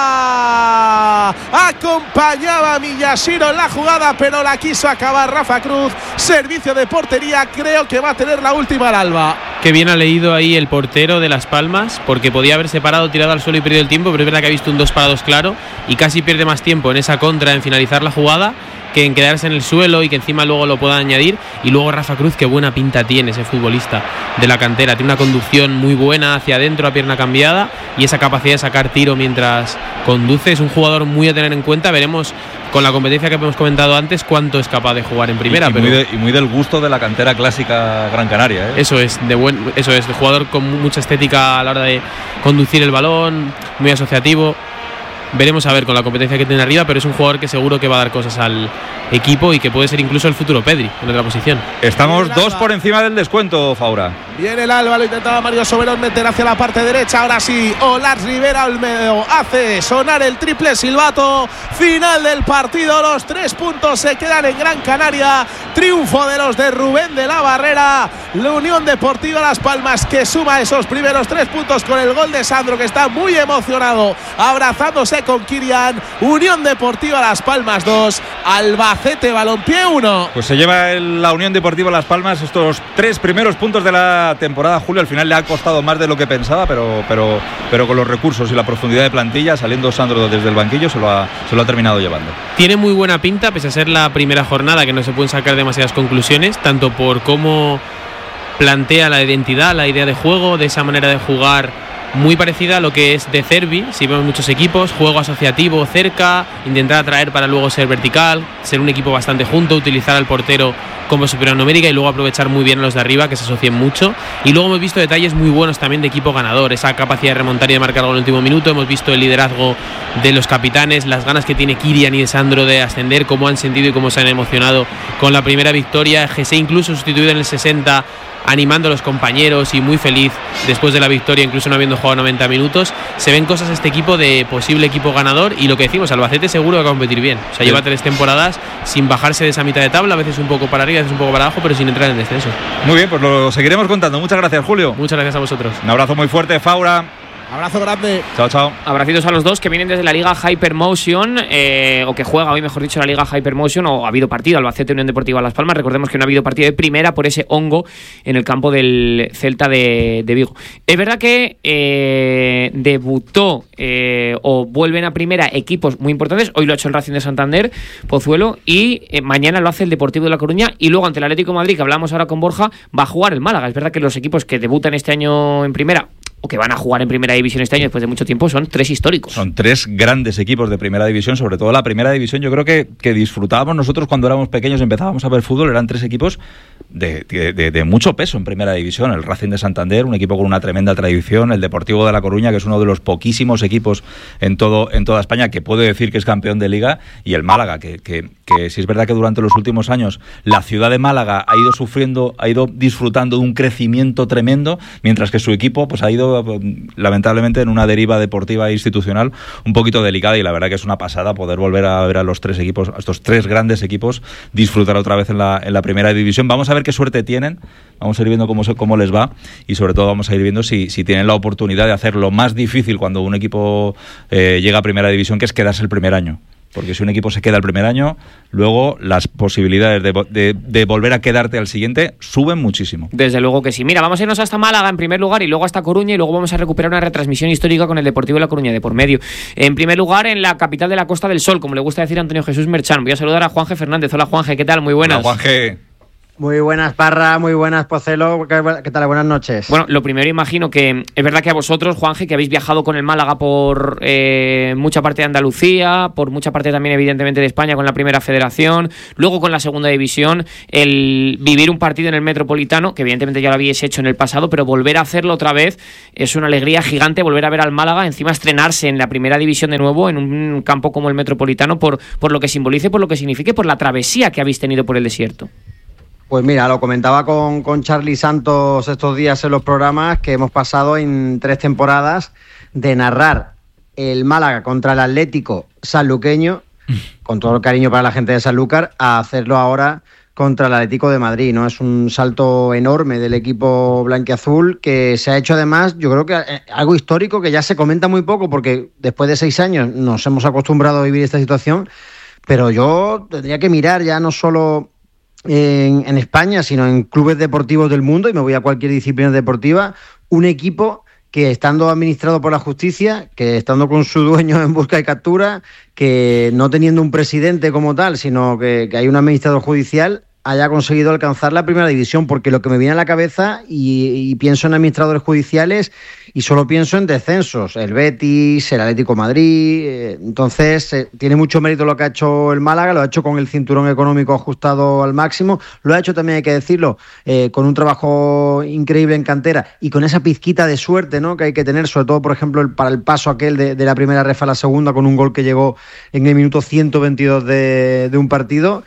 Speaker 5: ¡Fuera! Acompañaba a Miyashiro en la jugada, pero la quiso acabar Rafa Cruz. Servicio de portería. Creo que va a tener la última al Alba.
Speaker 6: Que bien ha leído ahí el portero de Las Palmas, porque podía haberse parado, tirado al suelo y perdido el tiempo, pero es verdad que ha visto un dos para dos claro y casi pierde más tiempo en esa contra, en finalizar la jugada, que en quedarse en el suelo y que encima luego lo pueda añadir. Y luego Rafa Cruz, qué buena pinta tiene ese futbolista de la cantera, tiene una conducción muy buena hacia adentro a pierna cambiada y esa capacidad de sacar tiro mientras conduce. Es un jugador muy a tener en cuenta. Veremos con la competencia que hemos comentado antes cuánto es capaz de jugar en primera.
Speaker 1: Y, y,
Speaker 6: pero
Speaker 1: muy, de, y muy del gusto de la cantera clásica Gran Canaria, ¿eh?
Speaker 6: Eso es, de buen, eso es, de jugador con mucha estética a la hora de conducir el balón, muy asociativo. Veremos a ver con la competencia que tiene arriba, pero es un jugador que seguro que va a dar cosas al equipo y que puede ser incluso el futuro Pedri en otra posición.
Speaker 1: Estamos dos por encima del descuento, Faura.
Speaker 5: Viene el Alba, lo intentaba Mario Soberón meter hacia la parte derecha. Ahora sí, Olars Rivera Olmedo hace sonar el triple silbato final del partido. Los tres puntos se quedan en Gran Canaria. Triunfo de los de Rubén de la Barrera. La Unión Deportiva Las Palmas, que suma esos primeros tres puntos con el gol de Sandro, que está muy emocionado abrazándose con Kirian. Unión Deportiva Las Palmas dos, Albacete Balompié uno.
Speaker 1: Pues se lleva el, la Unión Deportiva Las Palmas estos tres primeros puntos de la temporada. Julio, al final le ha costado más de lo que pensaba, pero, pero, pero con los recursos y la profundidad de plantilla, saliendo Sandro desde el banquillo, se lo ha, se lo ha terminado llevando.
Speaker 6: Tiene muy buena pinta, pese a ser la primera jornada, que no se pueden sacar demasiadas conclusiones, tanto por cómo plantea la identidad, la idea de juego, de esa manera de jugar muy parecida a lo que es de Cervi. Si vemos muchos equipos, juego asociativo cerca, intentar atraer para luego ser vertical, ser un equipo bastante junto, utilizar al portero como superior numérica y luego aprovechar muy bien a los de arriba, que se asocien mucho. Y luego hemos visto detalles muy buenos también de equipo ganador, esa capacidad de remontar y de marcar algo en el último minuto. Hemos visto el liderazgo de los capitanes, las ganas que tiene Kirian y de Sandro de ascender, cómo han sentido y cómo se han emocionado con la primera victoria. G S incluso sustituido en el sesenta, animando a los compañeros y muy feliz después de la victoria, incluso no habiendo jugado noventa minutos. Se ven cosas este equipo de posible equipo ganador, y lo que decimos, Albacete seguro que va a competir bien. O sea, sí, lleva tres temporadas sin bajarse de esa mitad de tabla, a veces un poco para arriba, a veces un poco para abajo, pero sin entrar en el descenso.
Speaker 1: Muy bien, pues lo seguiremos contando. Muchas gracias, Julio.
Speaker 6: Muchas gracias a vosotros.
Speaker 1: Un abrazo muy fuerte, Faura.
Speaker 5: Abrazo grande.
Speaker 1: Chao, chao.
Speaker 2: Abracitos a los dos que vienen desde la Liga Hypermotion, eh, o que juega hoy, mejor dicho, la Liga Hypermotion, o ha habido partido, Albacete Unión Deportiva Las Palmas. Recordemos que no ha habido partido de primera por ese hongo en el campo del Celta de, de Vigo. Es verdad que eh, debutó eh, o vuelven a primera equipos muy importantes. Hoy lo ha hecho el Racing de Santander, Pozuelo, y eh, mañana lo hace el Deportivo de La Coruña, y luego ante el Atlético de Madrid, que hablamos ahora con Borja, va a jugar el Málaga. Es verdad que los equipos que debutan este año en primera, o que van a jugar en primera división este año después de mucho tiempo, son tres históricos.
Speaker 1: Son tres grandes equipos de primera división, sobre todo la primera división. Yo creo que, que disfrutábamos nosotros cuando éramos pequeños, empezábamos a ver fútbol, eran tres equipos de, de, de, de mucho peso en primera división. El Racing de Santander, un equipo con una tremenda tradición, el Deportivo de La Coruña, que es uno de los poquísimos equipos en todo en toda España que puede decir que es campeón de Liga, y el Málaga, que, que, que sí es verdad que durante los últimos años la ciudad de Málaga ha ido sufriendo, ha ido disfrutando de un crecimiento tremendo, mientras que su equipo pues ha ido ido lamentablemente en una deriva deportiva e institucional un poquito delicada, y la verdad que es una pasada poder volver a ver a los tres equipos, a estos tres grandes equipos, disfrutar otra vez en la, en la primera división. Vamos a ver qué suerte tienen, vamos a ir viendo cómo, cómo les va, y sobre todo vamos a ir viendo si, si tienen la oportunidad de hacer lo más difícil cuando un equipo eh, llega a primera división, que es quedarse el primer año. Porque si un equipo se queda el primer año, luego las posibilidades de, de, de volver a quedarte al siguiente suben muchísimo.
Speaker 2: Desde luego que sí. Mira, vamos a irnos hasta Málaga en primer lugar y luego hasta Coruña, y luego vamos a recuperar una retransmisión histórica con el Deportivo de La Coruña de por medio. En primer lugar, en la capital de la Costa del Sol, como le gusta decir a Antonio Jesús Merchán. Voy a saludar a Juanje Fernández. Hola, Juanje, ¿qué tal? Muy buenas.
Speaker 1: Hola, Juanje.
Speaker 19: Muy buenas, Parra, muy buenas, Pocelo. ¿Qué, qué tal? Buenas noches.
Speaker 2: Bueno, lo primero, imagino que es verdad que a vosotros, Juanje, que habéis viajado con el Málaga por eh, mucha parte de Andalucía, por mucha parte también, evidentemente, de España con la Primera Federación, luego con la Segunda División, el vivir un partido en el Metropolitano, que evidentemente ya lo habíais hecho en el pasado, pero volver a hacerlo otra vez es una alegría gigante, volver a ver al Málaga, encima estrenarse en la Primera División de nuevo, en un campo como el Metropolitano, por, por lo que simbolice, por lo que signifique, por la travesía que habéis tenido por el desierto.
Speaker 19: Pues mira, lo comentaba con, con Charly Santos estos días en los programas, que hemos pasado en tres temporadas de narrar el Málaga contra el Atlético sanluqueño, con todo el cariño para la gente de Sanlúcar, a hacerlo ahora contra el Atlético de Madrid, ¿no? Es un salto enorme del equipo blanquiazul, que se ha hecho además, yo creo que algo histórico, que ya se comenta muy poco, porque después de seis años nos hemos acostumbrado a vivir esta situación, pero yo tendría que mirar ya no solo En, en España, sino en clubes deportivos del mundo, y me voy a cualquier disciplina deportiva, un equipo que, estando administrado por la justicia, que estando con su dueño en busca y captura, que no teniendo un presidente como tal, sino que, que hay un administrador judicial, haya conseguido alcanzar la primera división, porque lo que me viene a la cabeza, y, y pienso en administradores judiciales, y solo pienso en descensos, el Betis, el Atlético de Madrid, eh, entonces eh, tiene mucho mérito lo que ha hecho el Málaga, lo ha hecho con el cinturón económico ajustado al máximo, lo ha hecho también, hay que decirlo, eh, con un trabajo increíble en cantera, y con esa pizquita de suerte, ¿no?, que hay que tener, sobre todo, por ejemplo, el, para el paso aquel de, de la primera ref a la segunda, con un gol que llegó en el minuto ciento veintidós de, de un partido.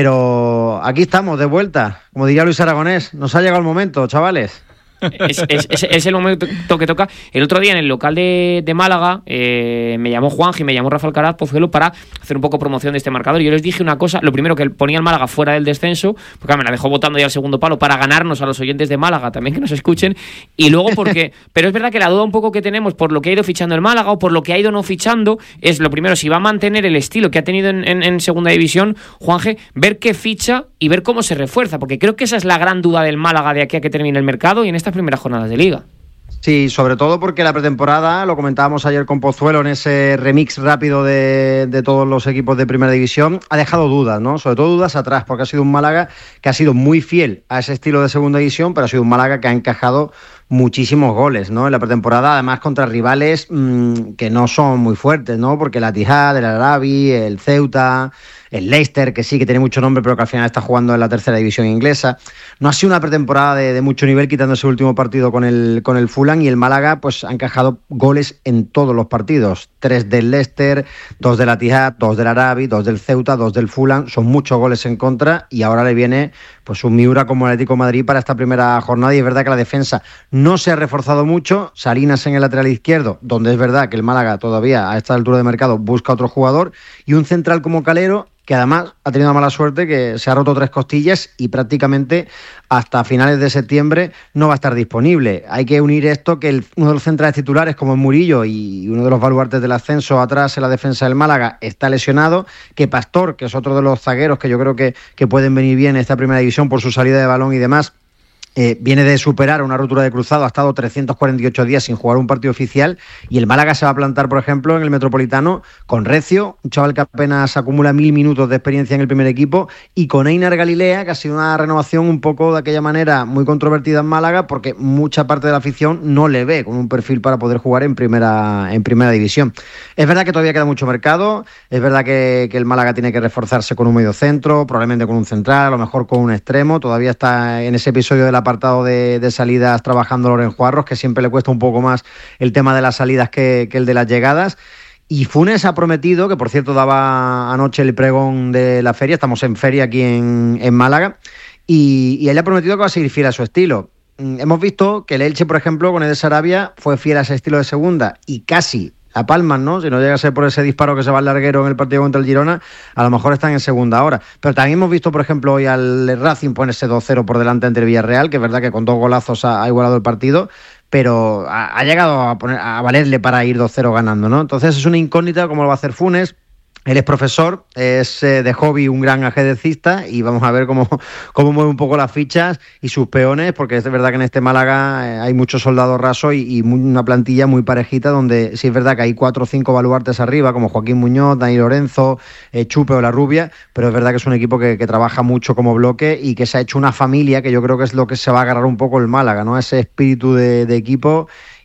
Speaker 19: Pero aquí estamos, de vuelta. Como diría Luis Aragonés, nos ha llegado el momento, chavales.
Speaker 2: Es, es, es, es el momento que toca. El otro día en el local de, de Málaga eh, me llamó Juanji, me llamó Rafa Alcaraz Pozuelo para hacer un poco promoción de este marcador. Yo les dije una cosa, lo primero, que ponía al Málaga fuera del descenso, porque me la dejó votando ya al segundo palo, para ganarnos a los oyentes de Málaga también, que nos escuchen. Y luego porque, pero es verdad que la duda un poco que tenemos por lo que ha ido fichando el Málaga o por lo que ha ido no fichando, es lo primero, si va a mantener el estilo que ha tenido en, en, en segunda división, Juanje, ver qué ficha y ver cómo se refuerza, porque creo que esa es la gran duda del Málaga de aquí a que termine el mercado y en estas primeras jornadas de Liga.
Speaker 19: Sí, sobre todo porque la pretemporada, lo comentábamos ayer con Pozuelo en ese remix rápido de, de todos los equipos de Primera División, ha dejado dudas, ¿no? Sobre todo dudas atrás, porque ha sido un Málaga que ha sido muy fiel a ese estilo de Segunda División, pero ha sido un Málaga que ha encajado muchísimos goles, ¿no? En la pretemporada, además contra rivales mmm, que no son muy fuertes, ¿no? Porque el Atihad, el Al-Arabi, el Ceuta, el Leicester, que sí que tiene mucho nombre, pero que al final está jugando en la tercera división inglesa. No ha sido una pretemporada de, de mucho nivel, quitando ese último partido con el, con el Fulham, y el Málaga pues ha encajado goles en todos los partidos. Tres del Leicester, dos del Atihad, dos del Al-Arabi, dos del Ceuta, dos del Fulham. Son muchos goles en contra, y ahora le viene pues un Miura como el Atlético de Madrid para esta primera jornada, y es verdad que la defensa no se ha reforzado mucho. Salinas en el lateral izquierdo, donde es verdad que el Málaga todavía a esta altura de mercado busca otro jugador, y un central como Calero, que además ha tenido mala suerte, que se ha roto tres costillas y prácticamente hasta finales de septiembre no va a estar disponible. Hay que unir esto, que el, uno de los centrales titulares, como es Murillo, y uno de los baluartes del ascenso atrás en la defensa del Málaga, está lesionado, que Pastor, que es otro de los zagueros que yo creo que, que pueden venir bien en esta primera división por su salida de balón y demás, Eh, viene de superar una rotura de cruzado, ha estado trescientos cuarenta y ocho días sin jugar un partido oficial, y el Málaga se va a plantar, por ejemplo, en el Metropolitano con Recio, un chaval que apenas acumula mil minutos de experiencia en el primer equipo, y con Einar Galilea, que ha sido una renovación un poco de aquella manera muy controvertida en Málaga, porque mucha parte de la afición no le ve con un perfil para poder jugar en primera, en primera división. Es verdad que todavía queda mucho mercado, es verdad que, que el Málaga tiene que reforzarse con un medio centro, probablemente con un central, a lo mejor con un extremo. Todavía está en ese episodio de la apartado de, de salidas trabajando Loren Juarros, que siempre le cuesta un poco más el tema de las salidas que, que el de las llegadas. Y Funes ha prometido, que por cierto daba anoche el pregón de la feria, estamos en feria aquí en, en Málaga, y, y él ha prometido que va a seguir fiel a su estilo. mm, hemos visto que el Elche, por ejemplo, con el de Sarabia, fue fiel a ese estilo de segunda y casi la palman, ¿no? Si no llega a ser por ese disparo que se va al larguero en el partido contra el Girona, a lo mejor están en segunda ahora. Pero también hemos visto, por ejemplo, hoy al Racing ponerse dos cero por delante ante el Villarreal, que es verdad que con dos golazos ha, ha igualado el partido, pero ha, ha llegado a, poner, a valerle para ir dos cero ganando, ¿no? Entonces es una incógnita cómo lo va a hacer Funes. Él es profesor, es eh, de hobby un gran ajedrecista y vamos a ver cómo, cómo mueve un poco las fichas y sus peones, porque es verdad que en este Málaga eh, hay muchos soldados rasos y, y muy, una plantilla muy parejita donde sí es verdad que hay cuatro o cinco baluartes arriba, como Joaquín Muñoz, Dani Lorenzo, eh, Chupe o La Rubia, pero es verdad que es un equipo que, que trabaja mucho como bloque y que se ha hecho una familia, que yo creo que es lo que se va a agarrar un poco el Málaga, ¿no? Ese espíritu de, de equipo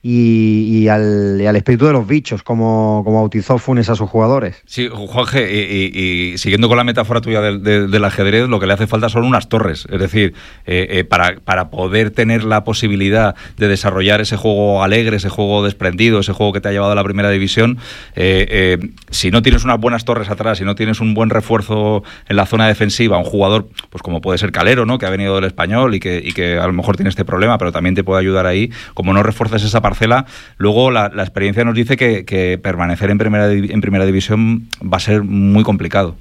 Speaker 19: y, y, al, y al espíritu de los bichos, como, como bautizó Funes a sus jugadores.
Speaker 1: Sí, Juanje, y, y, y siguiendo con la metáfora tuya del, del, del ajedrez, lo que le hace falta son unas torres, es decir, eh, eh, para, para poder tener la posibilidad de desarrollar ese juego alegre, ese juego desprendido, ese juego que te ha llevado a la primera división, eh, eh, si no tienes unas buenas torres atrás, si no tienes un buen refuerzo en la zona defensiva, un jugador, pues como puede ser Calero, ¿no?, que ha venido del Español y que, y que a lo mejor tiene este problema, pero también te puede ayudar ahí, como no refuerces esa parte parcela, luego la, la experiencia nos dice que, que permanecer en primera, en primera división va a ser muy complicado.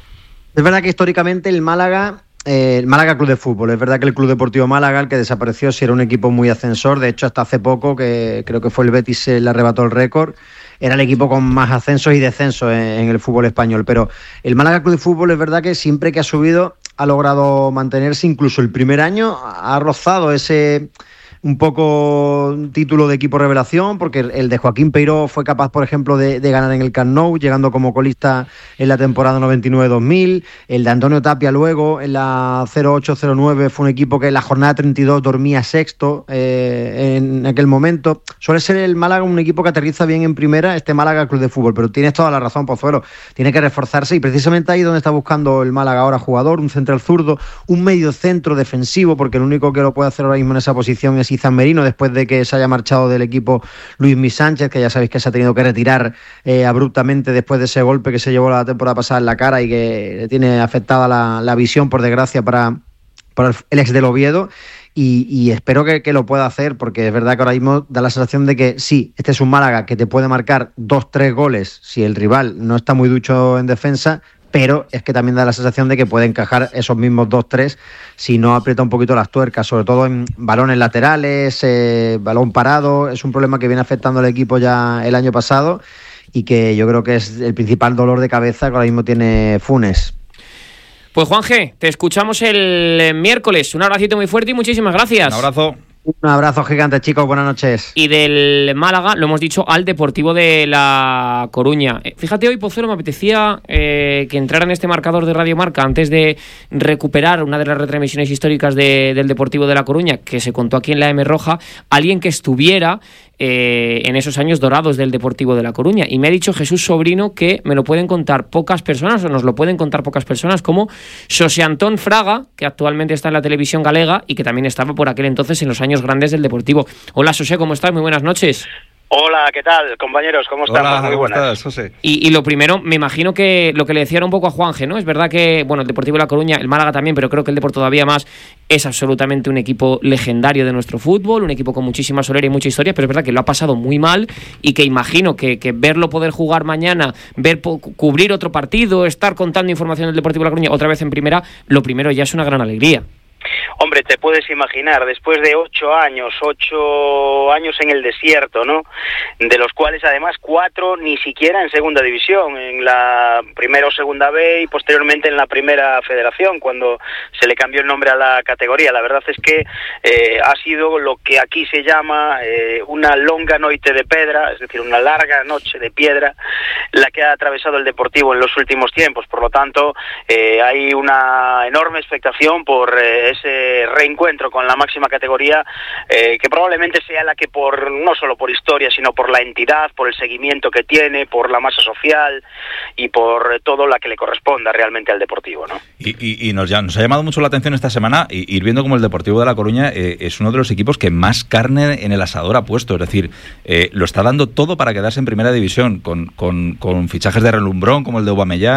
Speaker 19: Es verdad que históricamente el Málaga, eh, el Málaga Club de Fútbol, es verdad que el Club Deportivo Málaga, el que desapareció, sí era un equipo muy ascensor, de hecho hasta hace poco, que creo que fue el Betis, le arrebató el récord, era el equipo con más ascensos y descensos en, en el fútbol español, pero el Málaga Club de Fútbol es verdad que siempre que ha subido ha logrado mantenerse, incluso el primer año ha rozado ese un poco título de equipo revelación, porque el de Joaquín Peiró fue capaz, por ejemplo, de, de ganar en el Camp Nou, llegando como colista en la temporada noventa y nueve dos mil. El de Antonio Tapia luego, en la cero ocho cero nueve, fue un equipo que en la jornada treinta y dos dormía sexto eh, en aquel momento. Suele ser el Málaga un equipo que aterriza bien en primera, este Málaga Club de Fútbol, pero tienes toda la razón, Pozuelo. Tiene que reforzarse y precisamente ahí donde está buscando el Málaga ahora jugador, un central zurdo, un medio centro defensivo, porque el único que lo puede hacer ahora mismo en esa posición es Izan Merino, después de que se haya marchado del equipo Luis Mi Sánchez, que ya sabéis que se ha tenido que retirar eh, abruptamente después de ese golpe que se llevó la temporada pasada en la cara y que le tiene afectada la, la visión, por desgracia, para, para el ex del Oviedo. Y, y espero que, que lo pueda hacer, porque es verdad que ahora mismo da la sensación de que sí, este es un Málaga que te puede marcar dos, tres goles si el rival no está muy ducho en defensa, pero es que también da la sensación de que puede encajar esos mismos dos tres si no aprieta un poquito las tuercas, sobre todo en balones laterales, eh, balón parado. Es un problema que viene afectando al equipo ya el año pasado y que yo creo que es el principal dolor de cabeza que ahora mismo tiene Funes.
Speaker 2: Pues Juanje, te escuchamos el miércoles. Un abracito muy fuerte y muchísimas gracias.
Speaker 1: Un abrazo.
Speaker 19: Un abrazo gigante, chicos, buenas noches.
Speaker 2: Y del Málaga, lo hemos dicho, al Deportivo de La Coruña. Fíjate, hoy, Pozuelo, me apetecía eh, que entrara en este marcador de Radio Marca antes de recuperar una de las retransmisiones históricas de, del Deportivo de La Coruña, que se contó aquí en la M Roja, alguien que estuviera eh, en esos años dorados del Deportivo de La Coruña. Y me ha dicho Jesús Sobrino que me lo pueden contar pocas personas, o nos lo pueden contar pocas personas, como Xosé Antón Fraga, que actualmente está en la televisión galega y que también estaba por aquel entonces en los años grandes del Deportivo. Hola, José, ¿cómo estás? Muy buenas noches.
Speaker 20: Hola, ¿qué tal, compañeros? ¿Cómo están?
Speaker 1: Hola,
Speaker 20: muy buenas.
Speaker 1: ¿cómo estás, José?
Speaker 2: Y, y lo primero, me imagino que lo que le decía era un poco a Juanje, ¿no? Es verdad que, bueno, el Deportivo de La Coruña, el Málaga también, pero creo que el Deportivo todavía más, es absolutamente un equipo legendario de nuestro fútbol, un equipo con muchísima solera y mucha historia, pero es verdad que lo ha pasado muy mal y que imagino que, que verlo poder jugar mañana, ver po- cubrir otro partido, estar contando información del Deportivo de La Coruña otra vez en primera, lo primero ya es una gran alegría.
Speaker 20: Hombre, te puedes imaginar, después de ocho años, ocho años en el desierto, ¿no? De los cuales además cuatro ni siquiera en segunda división, en la primera o segunda B y posteriormente en la primera federación, cuando se le cambió el nombre a la categoría. La verdad es que eh, ha sido lo que aquí se llama eh, una longa noite de pedra, es decir, una larga noche de piedra, la que ha atravesado el Deportivo en los últimos tiempos. Por lo tanto, eh, hay una enorme expectación por eh, ese reencuentro con la máxima categoría, eh, que probablemente sea la que por no solo por historia, sino por la entidad, por el seguimiento que tiene, por la masa social y por todo la que le corresponda realmente al Deportivo, ¿no?
Speaker 1: Y, y, y nos, ya, nos ha llamado mucho la atención esta semana y, ir viendo como el Deportivo de La Coruña eh, es uno de los equipos que más carne en el asador ha puesto, es decir, eh, lo está dando todo para quedarse en primera división, con, con, con fichajes de relumbrón como el de Aubameyang,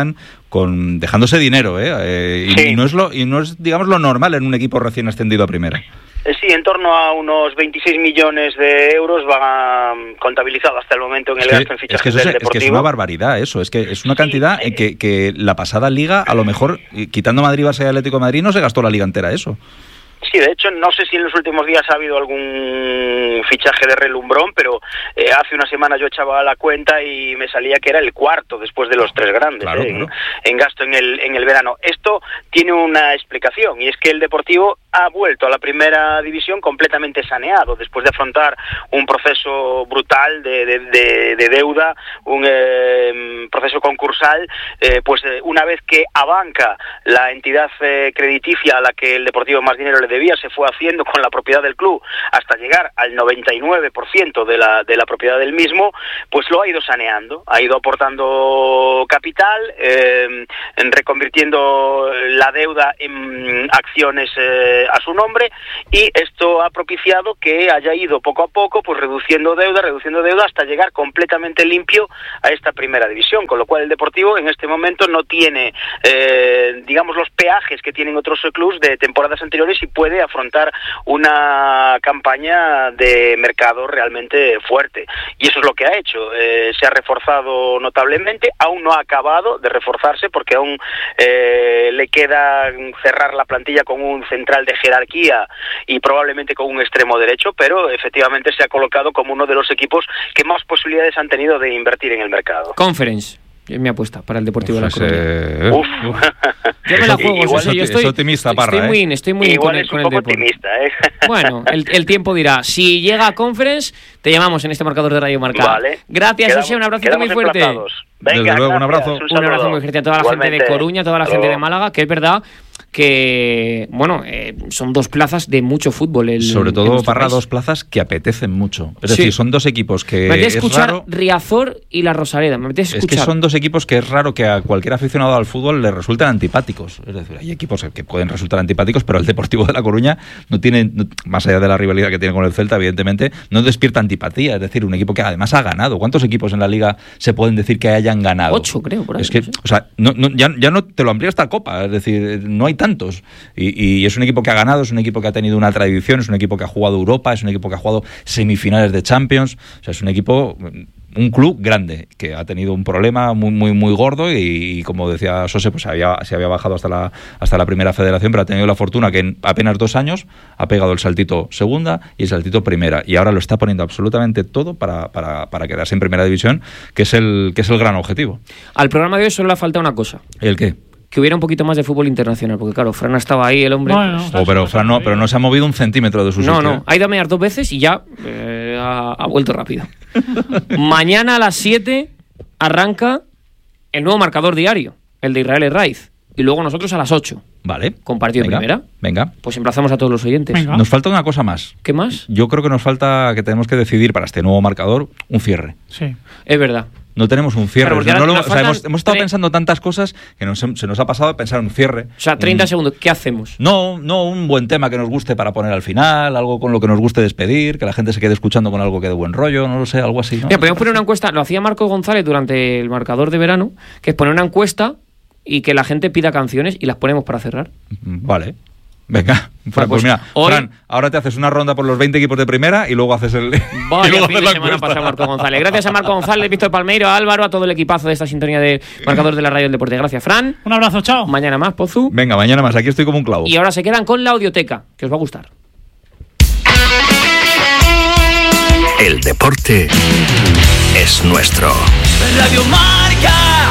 Speaker 1: con dejándose dinero, ¿eh? eh y,
Speaker 20: sí.
Speaker 1: y no es lo y no es digamos lo normal en un equipo recién ascendido a primera.
Speaker 20: Sí, en torno a unos veintiséis millones de euros van contabilizados hasta el momento en el gasto en fichajes del Deportivo.
Speaker 1: Es que es una barbaridad eso, es que es una cantidad sí, que, que la pasada liga, a lo mejor, quitando Madrid, Barça y Atlético de Madrid, no se gastó la liga entera eso.
Speaker 20: Sí, de hecho, no sé si en los últimos días ha habido algún fichaje de relumbrón, pero eh, hace una semana yo echaba la cuenta y me salía que era el cuarto después de los tres grandes, claro, eh, claro. En, en gasto en el, en el verano. Esto tiene una explicación, y es que el Deportivo ha vuelto a la primera división completamente saneado, después de afrontar un proceso brutal de, de, de, de deuda, un eh, proceso concursal, eh, pues eh, una vez que Abanca, la entidad eh, crediticia a la que el Deportivo más dinero le debía, se fue haciendo con la propiedad del club hasta llegar al noventa y nueve por ciento de la, de la propiedad del mismo, pues lo ha ido saneando, ha ido aportando capital, eh, en reconvirtiendo la deuda en acciones eh, a su nombre, y esto ha propiciado que haya ido poco a poco pues reduciendo deuda, reduciendo deuda hasta llegar completamente limpio a esta primera división, con lo cual el Deportivo en este momento no tiene eh, digamos los peajes que tienen otros clubes de temporadas anteriores y puede afrontar una campaña de mercado realmente fuerte, y eso es lo que ha hecho. Eh, se ha reforzado notablemente, aún no ha acabado de reforzarse porque aún eh, le queda cerrar la plantilla con un central de jerarquía y probablemente con un extremo derecho, pero efectivamente se ha colocado como uno de los equipos que más posibilidades han tenido de invertir en el mercado.
Speaker 2: Conference. Es mi apuesta para el Deportivo
Speaker 1: Uf,
Speaker 2: de La Coruña.
Speaker 1: Ese...
Speaker 2: Uf. Yo me la juego.
Speaker 1: Igual,
Speaker 2: José, yo estoy,
Speaker 1: es optimista, Parra,
Speaker 2: estoy muy,
Speaker 1: ¿eh?
Speaker 2: estoy muy
Speaker 20: Igual
Speaker 2: con el,
Speaker 20: es
Speaker 2: con
Speaker 20: un
Speaker 2: el
Speaker 20: poco
Speaker 2: deporte.
Speaker 20: optimista, ¿eh?
Speaker 2: Bueno, el, el tiempo dirá. Si llega a Conference, te llamamos en este marcador de Radio Marca.
Speaker 20: Vale.
Speaker 2: Gracias,
Speaker 20: Quedamos,
Speaker 2: José. Un abracito muy fuerte.
Speaker 20: Venga,
Speaker 1: Desde luego,
Speaker 20: gracias,
Speaker 1: un abrazo.
Speaker 2: Un, un abrazo muy fuerte a toda la
Speaker 20: Igualmente.
Speaker 2: gente de Coruña, a toda la
Speaker 20: Hasta
Speaker 2: gente
Speaker 20: luego.
Speaker 2: de Málaga, que es verdad que, bueno, eh, son dos plazas de mucho fútbol. El,
Speaker 1: Sobre todo,
Speaker 2: nuestro
Speaker 1: Parra,
Speaker 2: país.
Speaker 1: dos plazas que apetecen mucho. Es
Speaker 2: Sí.
Speaker 1: decir, son dos equipos que
Speaker 2: Me apetece
Speaker 1: es
Speaker 2: escuchar
Speaker 1: raro...
Speaker 2: Riazor y la Rosaleda. Me apetece
Speaker 1: Es
Speaker 2: escuchar.
Speaker 1: que son dos equipos que es raro que a cualquier aficionado al fútbol le resulten antipáticos. Es decir, hay equipos que pueden resultar antipáticos, pero el Deportivo de La Coruña no tiene, no, más allá de la rivalidad que tiene con el Celta, evidentemente, no despierta antipatía. Es decir, un equipo que además ha ganado. ¿Cuántos equipos en la Liga se pueden decir que hayan ganado?
Speaker 2: Ocho, creo, por ahí.
Speaker 1: Es que,
Speaker 2: no sé.
Speaker 1: o sea, no, no, ya, ya no te lo amplía esta Copa. Es decir, no hay tantos. Y, y es un equipo que ha ganado, es un equipo que ha tenido una tradición, es un equipo que ha jugado Europa, es un equipo que ha jugado semifinales de Champions. O sea, es un equipo... un club grande que ha tenido un problema muy muy muy gordo y, y como decía Sose, pues había, se había bajado hasta la hasta la primera federación, pero ha tenido la fortuna que en apenas dos años ha pegado el saltito segunda y el saltito primera, y ahora lo está poniendo absolutamente todo para, para, para quedarse en primera división, que es el que es el gran objetivo.
Speaker 2: Al programa de hoy solo le ha faltado una cosa.
Speaker 1: ¿El qué?
Speaker 2: Que hubiera un poquito más de fútbol internacional, porque claro, Fran estaba ahí, el hombre...
Speaker 4: Bueno,
Speaker 2: pues,
Speaker 1: Oh, pero Fran no, pero no se ha movido un centímetro de su
Speaker 2: no,
Speaker 1: sitio.
Speaker 2: no, ha ido a mear dos veces y ya eh, ha, ha vuelto rápido. Mañana a las siete arranca el nuevo marcador diario, el de Israel Herraiz, y luego nosotros a las ocho.
Speaker 1: Vale.
Speaker 2: Con partido
Speaker 1: Venga,
Speaker 2: de primera.
Speaker 1: Venga.
Speaker 2: Pues emplazamos a todos los oyentes.
Speaker 4: Venga.
Speaker 1: Nos falta una cosa más.
Speaker 2: ¿Qué más?
Speaker 1: Yo creo que nos falta, que tenemos que decidir para este nuevo marcador, un cierre.
Speaker 4: Sí.
Speaker 2: Es verdad.
Speaker 1: No tenemos un cierre.
Speaker 2: Claro, porque
Speaker 1: O sea,
Speaker 2: ahora
Speaker 1: no lo-
Speaker 2: nos
Speaker 1: o sea, hemos,
Speaker 2: faltan
Speaker 1: hemos estado
Speaker 2: tre-
Speaker 1: pensando tantas cosas que nos, se nos ha pasado de pensar en un cierre.
Speaker 2: O sea, treinta
Speaker 1: Un-
Speaker 2: segundos. ¿Qué hacemos?
Speaker 1: No, no un buen tema que nos guste para poner al final, algo con lo que nos guste despedir, que la gente se quede escuchando con algo que de buen rollo, no lo sé, algo así, ¿no?
Speaker 2: Mira, podemos poner una encuesta, lo hacía Marcos González durante el marcador de verano, que es poner una encuesta y que la gente pida canciones y las ponemos para cerrar.
Speaker 1: Vale. Venga, Fran,
Speaker 2: pues
Speaker 1: pues mira,
Speaker 2: hoy-
Speaker 1: Fran, ahora te haces una ronda por los veinte equipos de primera y luego haces el... y
Speaker 2: Vaya
Speaker 1: luego
Speaker 2: fin
Speaker 1: haces
Speaker 2: de
Speaker 1: la
Speaker 2: semana
Speaker 1: encuesta.
Speaker 2: pasado Marco González. Gracias a Marco González, Víctor Palmeiro, a Álvaro, a todo el equipazo de esta sintonía de marcador de la radio del deporte. Gracias, Fran.
Speaker 4: Un abrazo, chao.
Speaker 2: Mañana más, Pozu.
Speaker 1: Venga, mañana más, aquí estoy como un clavo.
Speaker 2: Y ahora se quedan con la audioteca, que os va a gustar.
Speaker 10: El deporte es nuestro.
Speaker 14: Radio Marca.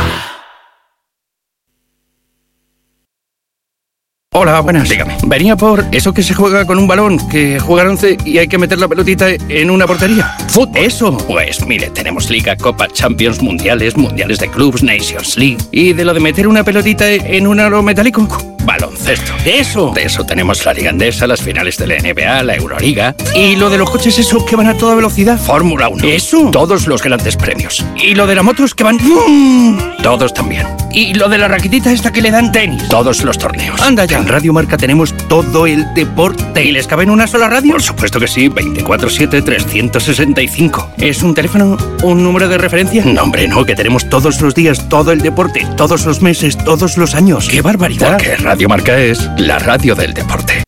Speaker 11: Hola, buenas. Dígame. Venía por eso que se juega con un balón, que juegan once y hay que meter la pelotita en una portería. ¿Fútbol? Eso. Pues mire, tenemos Liga, Copa, Champions, Mundiales, Mundiales de Clubs, Nations League. ¿Y de lo de meter una pelotita en un aro metálico? Baloncesto. ¿De eso? De eso tenemos la Liga Andesa, las finales de la N B A, la Euroliga. ¿Y lo de los coches esos que van a toda velocidad? Fórmula uno. ¿Eso? Todos los grandes premios. ¿Y lo de las motos que van... ¡Mm! Todos también. ¿Y lo de la raquetita esta que le dan tenis? Todos los torneos. Anda ya. En Radio Marca tenemos todo el deporte. ¿Y les cabe en una sola radio? Por supuesto que sí, veinticuatro siete, trescientos sesenta y cinco. ¿Es un teléfono, un número de referencia? No, hombre, no, que tenemos todos los días todo el deporte, todos los meses, todos los años. ¡Qué barbaridad! Porque Radio Marca es la radio del deporte.